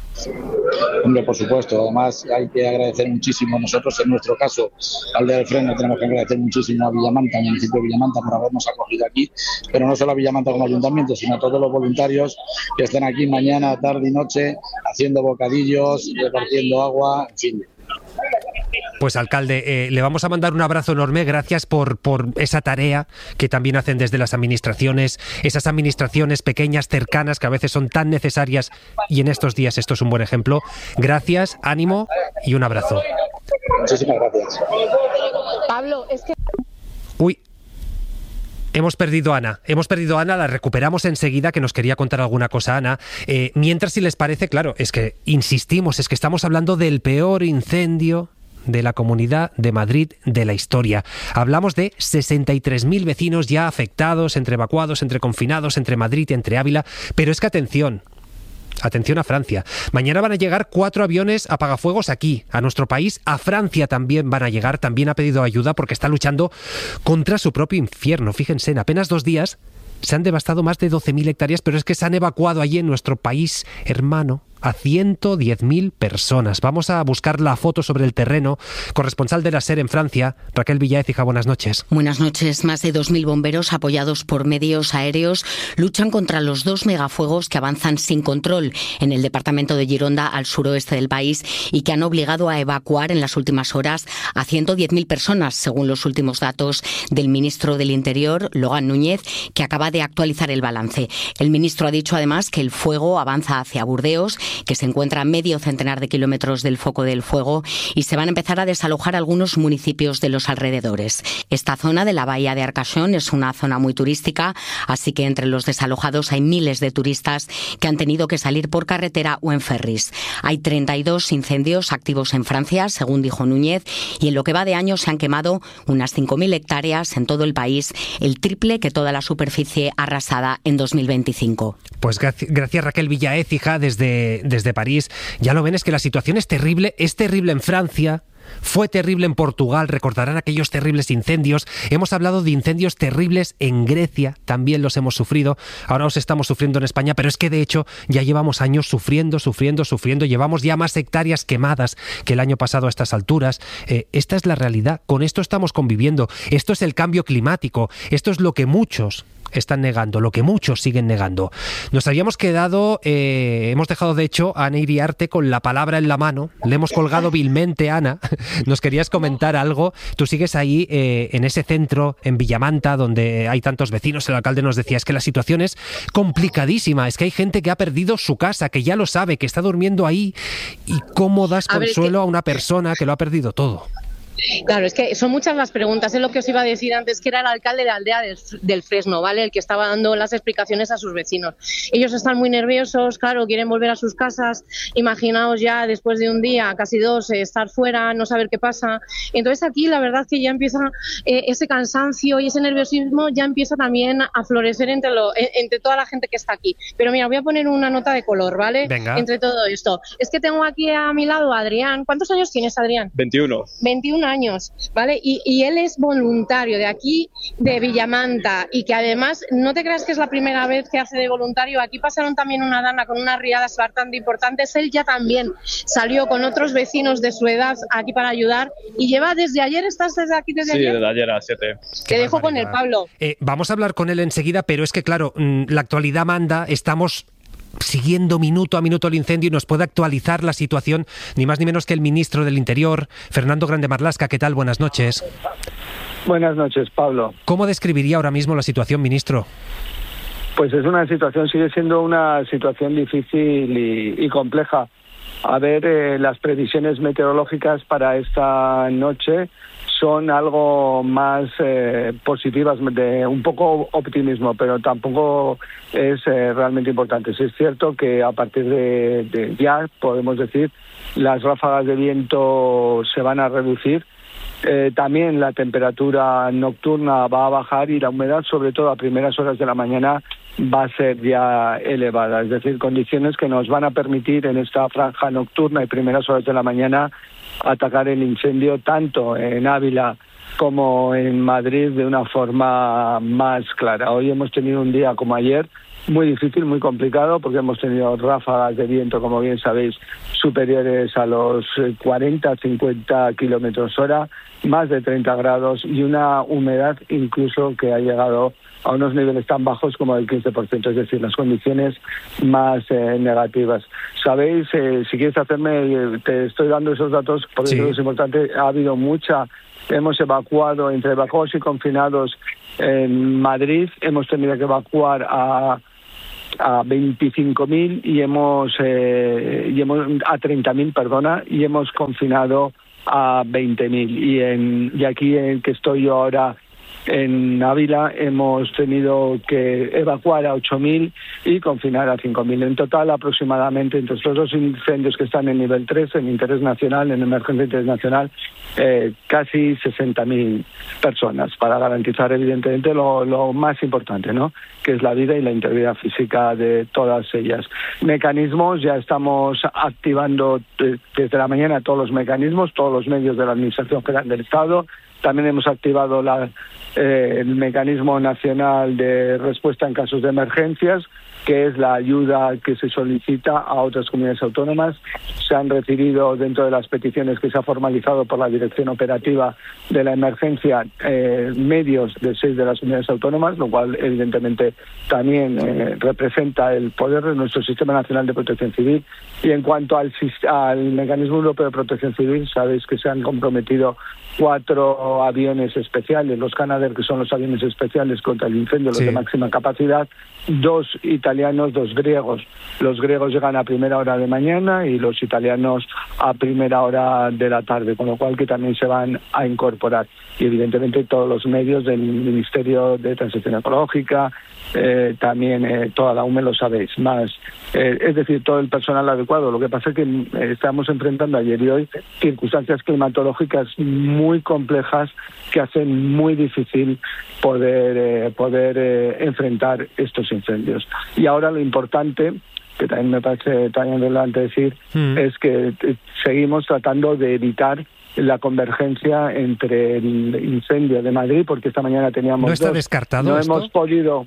Hombre, por supuesto. Además, hay que agradecer muchísimo. Nosotros, en nuestro caso, Aldea del Freno, tenemos que agradecer muchísimo a Villamanta, al municipio de Villamanta, por habernos acogido aquí, pero no solo a Villamanta como ayuntamiento, sino a todos los voluntarios que están aquí mañana, tarde y noche, haciendo bocadillos, repartiendo agua, en fin. Pues alcalde, le vamos a mandar un abrazo enorme, gracias por esa tarea que también hacen desde las administraciones, esas administraciones pequeñas, cercanas, que a veces son tan necesarias, y en estos días esto es un buen ejemplo. Gracias, ánimo y un abrazo. Muchísimas gracias. Pablo, es que... Uy. Hemos perdido a Ana, la recuperamos enseguida, que nos quería contar alguna cosa Ana. Mientras, si les parece, claro, es que insistimos, es que estamos hablando del peor incendio de la Comunidad de Madrid de la historia. Hablamos de 63.000 vecinos ya afectados, entre evacuados, entre confinados, entre Madrid y entre Ávila, pero es que atención a Francia. Mañana van a llegar 4 aviones apagafuegos aquí, a nuestro país. A Francia también van a llegar, también ha pedido ayuda porque está luchando contra su propio infierno. Fíjense, en apenas 2 días se han devastado más de 12.000 hectáreas, pero es que se han evacuado allí en nuestro país hermano a 110.000 personas. Vamos a buscar la foto sobre el terreno. Corresponsal de la SER en Francia, Raquel Villaécija, buenas noches. Buenas noches. Más de 2.000 bomberos apoyados por medios aéreos luchan contra los 2 megafuegos que avanzan sin control en el departamento de Gironda, al suroeste del país, y que han obligado a evacuar en las últimas horas a 110.000 personas, según los últimos datos del ministro del Interior, Logan Núñez, que acaba de actualizar el balance. El ministro ha dicho además que el fuego avanza hacia Burdeos, que se encuentra a medio centenar de kilómetros del foco del fuego, y se van a empezar a desalojar algunos municipios de los alrededores. Esta zona de la bahía de Arcachon es una zona muy turística, así que entre los desalojados hay miles de turistas que han tenido que salir por carretera o en ferries. Hay 32 incendios activos en Francia, según dijo Núñez, y en lo que va de año se han quemado unas 5.000 hectáreas en todo el país, el triple que toda la superficie arrasada en 2025. Pues gracias Raquel Villaécija desde París. Ya lo ven, es que la situación es terrible en Francia. Fue terrible en Portugal, recordarán aquellos terribles incendios. Hemos hablado de incendios terribles en Grecia, también los hemos sufrido. Ahora los estamos sufriendo en España, pero es que de hecho ya llevamos años sufriendo. Llevamos ya más hectáreas quemadas que el año pasado a estas alturas. Esta es la realidad, con esto estamos conviviendo. Esto es el cambio climático, esto es lo que muchos están negando, lo que muchos siguen negando. Nos habíamos quedado, hemos dejado de hecho a Ana Iriarte con la palabra en la mano, le hemos colgado vilmente. Ana, nos querías comentar algo. Tú sigues ahí en ese centro, en Villamanta, donde hay tantos vecinos. El alcalde nos decía, es que la situación es complicadísima, es que hay gente que ha perdido su casa, que ya lo sabe, que está durmiendo ahí. ¿Y cómo das consuelo a una persona que lo ha perdido todo? Claro, es que son muchas las preguntas. Es lo que os iba a decir antes, que era el alcalde de la aldea del Fresno, ¿vale? El que estaba dando las explicaciones a sus vecinos. Ellos están muy nerviosos, claro, quieren volver a sus casas. Imaginaos ya después de un día, casi 2, estar fuera, no saber qué pasa. Entonces aquí la verdad que ya empieza ese cansancio y ese nerviosismo ya empieza también a florecer entre toda la gente que está aquí. Pero mira, voy a poner una nota de color, ¿vale? Venga. Entre todo esto. Es que tengo aquí a mi lado a Adrián. ¿Cuántos años tienes, Adrián? 21. 21 años, ¿vale? Y él es voluntario de aquí, de Villamanta, y que además, no te creas que es la primera vez que hace de voluntario. Aquí pasaron también una dana con unas riadas bastante importantes. Él ya también salió con otros vecinos de su edad aquí para ayudar, y lleva desde ayer. ¿Estás desde aquí desde ayer? Sí, desde ayer a las 7. Te dejo con el Pablo. Vamos a hablar con él enseguida, pero es que claro, la actualidad manda, estamos siguiendo minuto a minuto el incendio, y nos puede actualizar la situación ni más ni menos que el ministro del Interior, Fernando Grande Marlaska. ¿Qué tal? Buenas noches. Buenas noches, Pablo. ¿Cómo describiría ahora mismo la situación, ministro? Pues es una situación, sigue siendo una situación difícil y compleja. A ver, las previsiones meteorológicas para esta noche son algo más positivas, de un poco optimismo, pero tampoco es realmente importante. Sí es cierto que a partir de ya, podemos decir, las ráfagas de viento se van a reducir. También la temperatura nocturna va a bajar y la humedad, sobre todo a primeras horas de la mañana, va a ser ya elevada. Es decir, condiciones que nos van a permitir en esta franja nocturna y primeras horas de la mañana atacar el incendio tanto en Ávila como en Madrid de una forma más clara. Hoy hemos tenido un día como ayer muy difícil, muy complicado, porque hemos tenido ráfagas de viento, como bien sabéis, superiores a los 40-50 kilómetros hora, más de 30 grados y una humedad incluso que ha llegado a unos niveles tan bajos como del 15%, es decir, las condiciones más negativas. Sabéis, si quieres hacerme, te estoy dando esos datos porque creo que es importante, ha habido hemos evacuado, entre evacuados y confinados en Madrid, hemos tenido que evacuar a 25.000 y hemos a 30.000, perdona, y hemos confinado a 20.000. Y aquí en que estoy yo ahora en Ávila hemos tenido que evacuar a 8.000 y confinar a 5.000. En total, aproximadamente, entre estos dos incendios que están en nivel 3, en interés nacional, en emergencia internacional, casi 60.000 personas, para garantizar, evidentemente, lo más importante, ¿no?, que es la vida y la integridad física de todas ellas. Mecanismos, ya estamos activando desde la mañana todos los mecanismos, todos los medios de la Administración General del Estado. También hemos activado el mecanismo nacional de respuesta en casos de emergencias, que es la ayuda que se solicita a otras comunidades autónomas. Se han recibido, dentro de las peticiones que se ha formalizado por la Dirección Operativa de la Emergencia, medios de 6 de las comunidades autónomas, lo cual evidentemente también representa el poder de nuestro Sistema Nacional de Protección Civil. Y en cuanto al Mecanismo Europeo de Protección Civil, sabéis que se han comprometido 4 aviones especiales, los Canadair, que son los aviones especiales contra el incendio, los de máxima capacidad, 2 italianos, 2 griegos. Los griegos llegan a primera hora de mañana y los italianos a primera hora de la tarde, con lo cual que también se van a incorporar. Y evidentemente todos los medios del Ministerio de Transición Ecológica, también toda la UME, lo sabéis, más, es decir, todo el personal adecuado. Lo que pasa es que estamos enfrentando ayer y hoy circunstancias climatológicas muy complejas que hacen muy difícil poder enfrentar estos incendios. Y ahora lo importante, que también me parece también relevante decir, es que seguimos tratando de evitar la convergencia entre el incendio de Madrid, porque esta mañana teníamos ¿No está descartado no esto? hemos podido,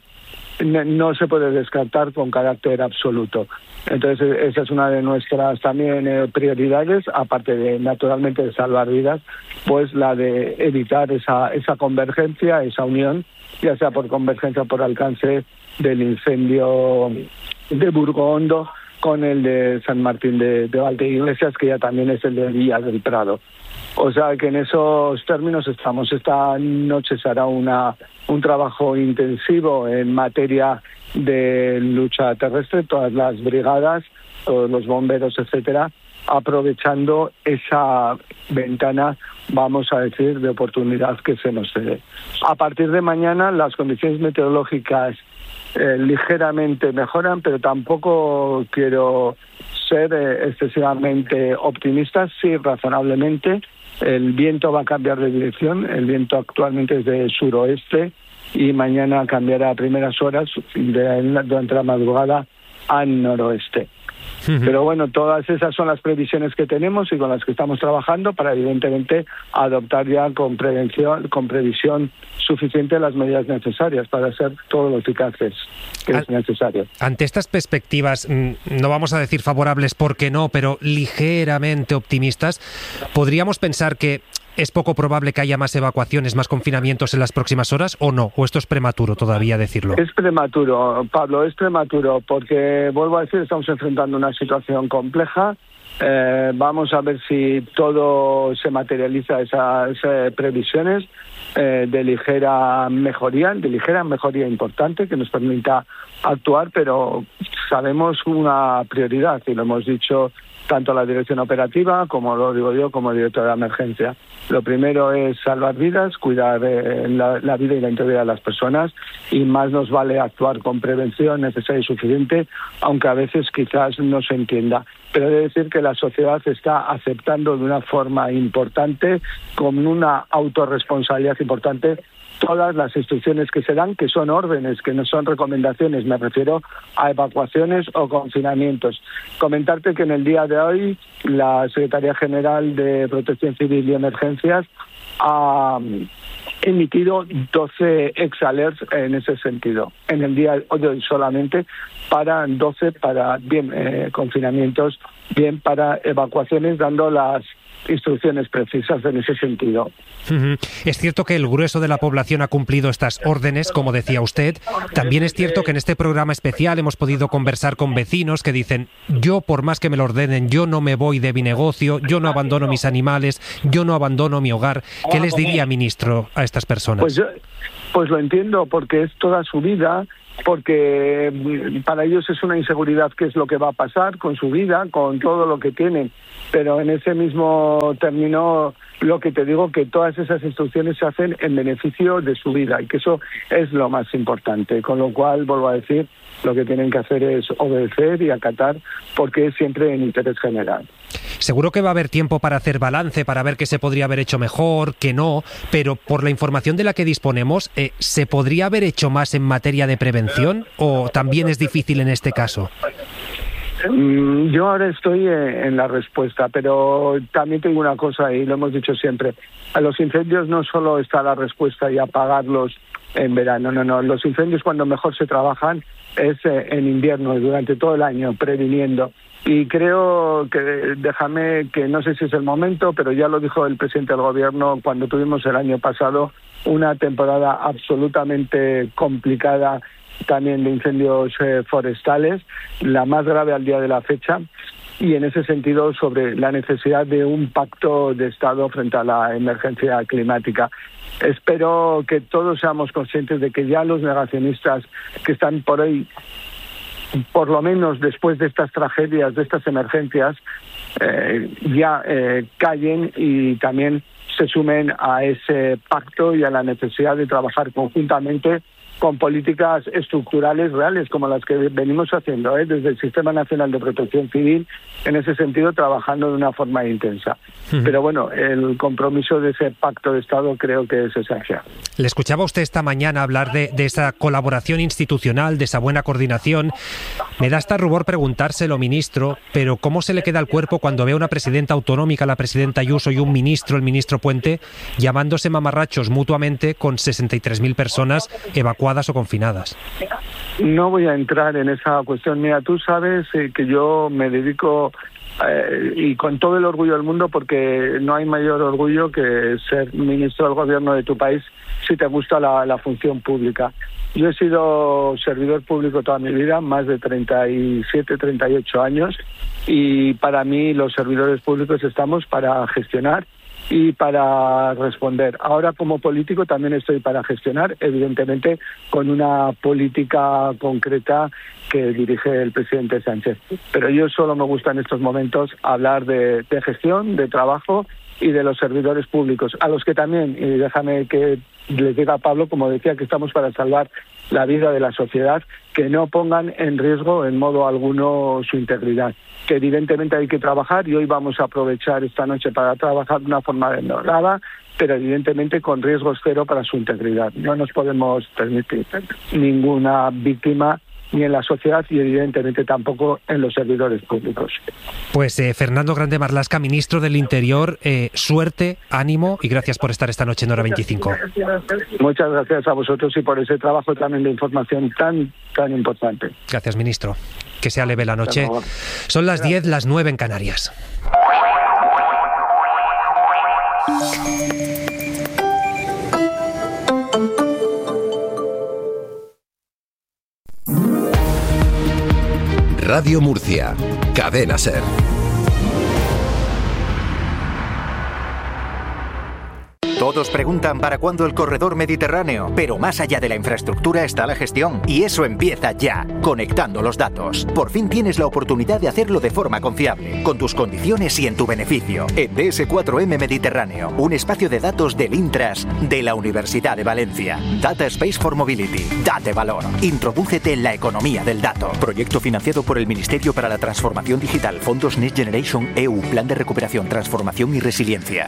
no se puede descartar con carácter absoluto. Entonces esa es una de nuestras también prioridades, aparte de naturalmente de salvar vidas, pues la de evitar esa convergencia, esa unión, ya sea por convergencia o por alcance del incendio de Burgo-Hondo con el de San Martín de Valdeiglesias, que ya también es el de Villa del Prado. O sea que en esos términos estamos. Esta noche se hará un trabajo intensivo en materia de lucha terrestre, todas las brigadas, todos los bomberos, etcétera, aprovechando esa ventana, vamos a decir, de oportunidad que se nos cede. A partir de mañana las condiciones meteorológicas ligeramente mejoran, pero tampoco quiero ser excesivamente optimista, sí razonablemente. El viento va a cambiar de dirección, el viento actualmente es de suroeste y mañana cambiará a primeras horas durante la madrugada al noroeste. Pero bueno, todas esas son las previsiones que tenemos y con las que estamos trabajando para evidentemente adoptar ya con previsión suficiente las medidas necesarias para ser todo lo eficaces que es necesario. Ante estas perspectivas, no vamos a decir favorables porque no, pero ligeramente optimistas, ¿podríamos pensar que es poco probable que haya más evacuaciones, más confinamientos en las próximas horas o no? ¿O esto es prematuro todavía decirlo? Es prematuro, Pablo, es prematuro porque, vuelvo a decir, estamos enfrentando una situación compleja. Vamos a ver si todo se materializa, esas previsiones de ligera mejoría importante que nos permita actuar, pero sabemos una prioridad y lo hemos dicho tanto la dirección operativa, como lo digo yo, como director de emergencia. Lo primero es salvar vidas, cuidar la vida y la integridad de las personas, y más nos vale actuar con prevención necesaria y suficiente, aunque a veces quizás no se entienda. Pero he de decir que la sociedad está aceptando de una forma importante, con una autorresponsabilidad importante, todas las instrucciones que se dan, que son órdenes, que no son recomendaciones. Me refiero a evacuaciones o confinamientos. Comentarte que en el día de hoy la Secretaría General de Protección Civil y Emergencias ha emitido 12 ex-alerts en ese sentido. En el día de hoy solamente para 12 para confinamientos, bien para evacuaciones, dando las instrucciones precisas en ese sentido. Es cierto que el grueso de la población ha cumplido estas órdenes, como decía usted. También es cierto que en este programa especial hemos podido conversar con vecinos que dicen: yo, por más que me lo ordenen, yo no me voy de mi negocio, yo no abandono mis animales, yo no abandono mi hogar. ¿Qué les diría, ministro, a estas personas? Pues lo entiendo, porque es toda su vida, porque para ellos es una inseguridad qué es lo que va a pasar con su vida, con todo lo que tienen. Pero en ese mismo término, lo que te digo, que todas esas instrucciones se hacen en beneficio de su vida, y que eso es lo más importante. Con lo cual, vuelvo a decir, lo que tienen que hacer es obedecer y acatar, porque es siempre en interés general. Seguro que va a haber tiempo para hacer balance, para ver qué se podría haber hecho mejor, qué no, pero por la información de la que disponemos, ¿se podría haber hecho más en materia de prevención o también es difícil en este caso? Yo ahora estoy en la respuesta, pero también tengo una cosa, y lo hemos dicho siempre: a los incendios no solo está la respuesta y apagarlos en verano, no. Los incendios, cuando mejor se trabajan, es en invierno, durante todo el año, previniendo. Y creo que, déjame, que no sé si es el momento, pero ya lo dijo el presidente del gobierno cuando tuvimos el año pasado una temporada absolutamente complicada, también de incendios forestales, la más grave al día de la fecha, y en ese sentido sobre la necesidad de un pacto de Estado frente a la emergencia climática. Espero que todos seamos conscientes de que ya los negacionistas que están por ahí, por lo menos después de estas tragedias, de estas emergencias, callen y también se sumen a ese pacto y a la necesidad de trabajar conjuntamente con políticas estructurales reales, como las que venimos haciendo desde el Sistema Nacional de Protección Civil, en ese sentido trabajando de una forma intensa. Pero bueno, el compromiso de ese pacto de Estado creo que es esencial. Le escuchaba usted esta mañana hablar de esa colaboración institucional, de esa buena coordinación. Me da hasta rubor preguntárselo, ministro, pero ¿cómo se le queda el cuerpo cuando ve a una presidenta autonómica, la presidenta Ayuso, y un ministro, el ministro Puente, llamándose mamarrachos mutuamente con 63.000 personas evacuadas o confinadas? No voy a entrar en esa cuestión. Mira, tú sabes que yo me dedico, y con todo el orgullo del mundo, porque no hay mayor orgullo que ser ministro del gobierno de tu país si te gusta la función pública. Yo he sido servidor público toda mi vida, más de 37, 38 años, y para mí los servidores públicos estamos para gestionar y para responder. Ahora, como político, también estoy para gestionar, evidentemente con una política concreta que dirige el presidente Sánchez. Pero yo solo me gusta en estos momentos hablar de gestión, de trabajo y de los servidores públicos, a los que también, y déjame que les diga a Pablo, como decía, que estamos para salvar la vida de la sociedad, que no pongan en riesgo en modo alguno su integridad, que evidentemente hay que trabajar, y hoy vamos a aprovechar esta noche para trabajar de una forma denodada, pero evidentemente con riesgos cero para su integridad. No nos podemos permitir ninguna víctima ni en la sociedad y evidentemente tampoco en los servidores públicos. Pues Fernando Grande Marlaska, ministro del Interior, suerte, ánimo y gracias por estar esta noche en Hora 25. Muchas gracias a vosotros y por ese trabajo también de información tan importante. Gracias, ministro. Que sea leve la noche. Son las 10, las 9 en Canarias. Radio Murcia, Cadena SER. Todos preguntan para cuándo el corredor mediterráneo, pero más allá de la infraestructura está la gestión. Y eso empieza ya, conectando los datos. Por fin tienes la oportunidad de hacerlo de forma confiable, con tus condiciones y en tu beneficio. En DS4M Mediterráneo, un espacio de datos del Intras de la Universidad de Valencia. Data Space for Mobility. Date valor. Introdúcete en la economía del dato. Proyecto financiado por el Ministerio para la Transformación Digital, Fondos Next Generation EU, Plan de Recuperación, Transformación y Resiliencia.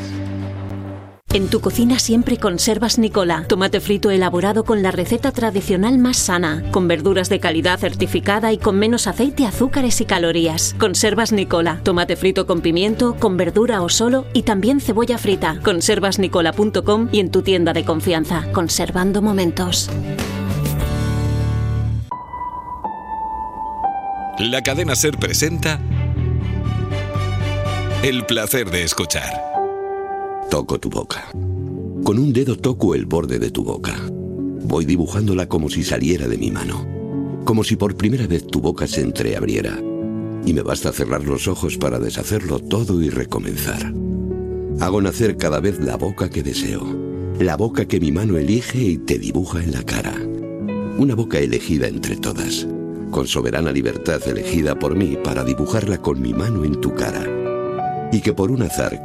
En tu cocina siempre conservas Nicola. Tomate frito elaborado con la receta tradicional más sana, con verduras de calidad certificada y con menos aceite, azúcares y calorías. Conservas Nicola. Tomate frito con pimiento, con verdura o solo y también cebolla frita. Conservasnicola.com y en tu tienda de confianza. Conservando momentos. La cadena SER presenta El placer de escuchar. Toco tu boca. Con un dedo toco el borde de tu boca. Voy dibujándola como si saliera de mi mano. Como si por primera vez tu boca se entreabriera. Y me basta cerrar los ojos para deshacerlo todo y recomenzar. Hago nacer cada vez la boca que deseo. La boca que mi mano elige y te dibuja en la cara. Una boca elegida entre todas. Con soberana libertad elegida por mí para dibujarla con mi mano en tu cara. Y que por un azar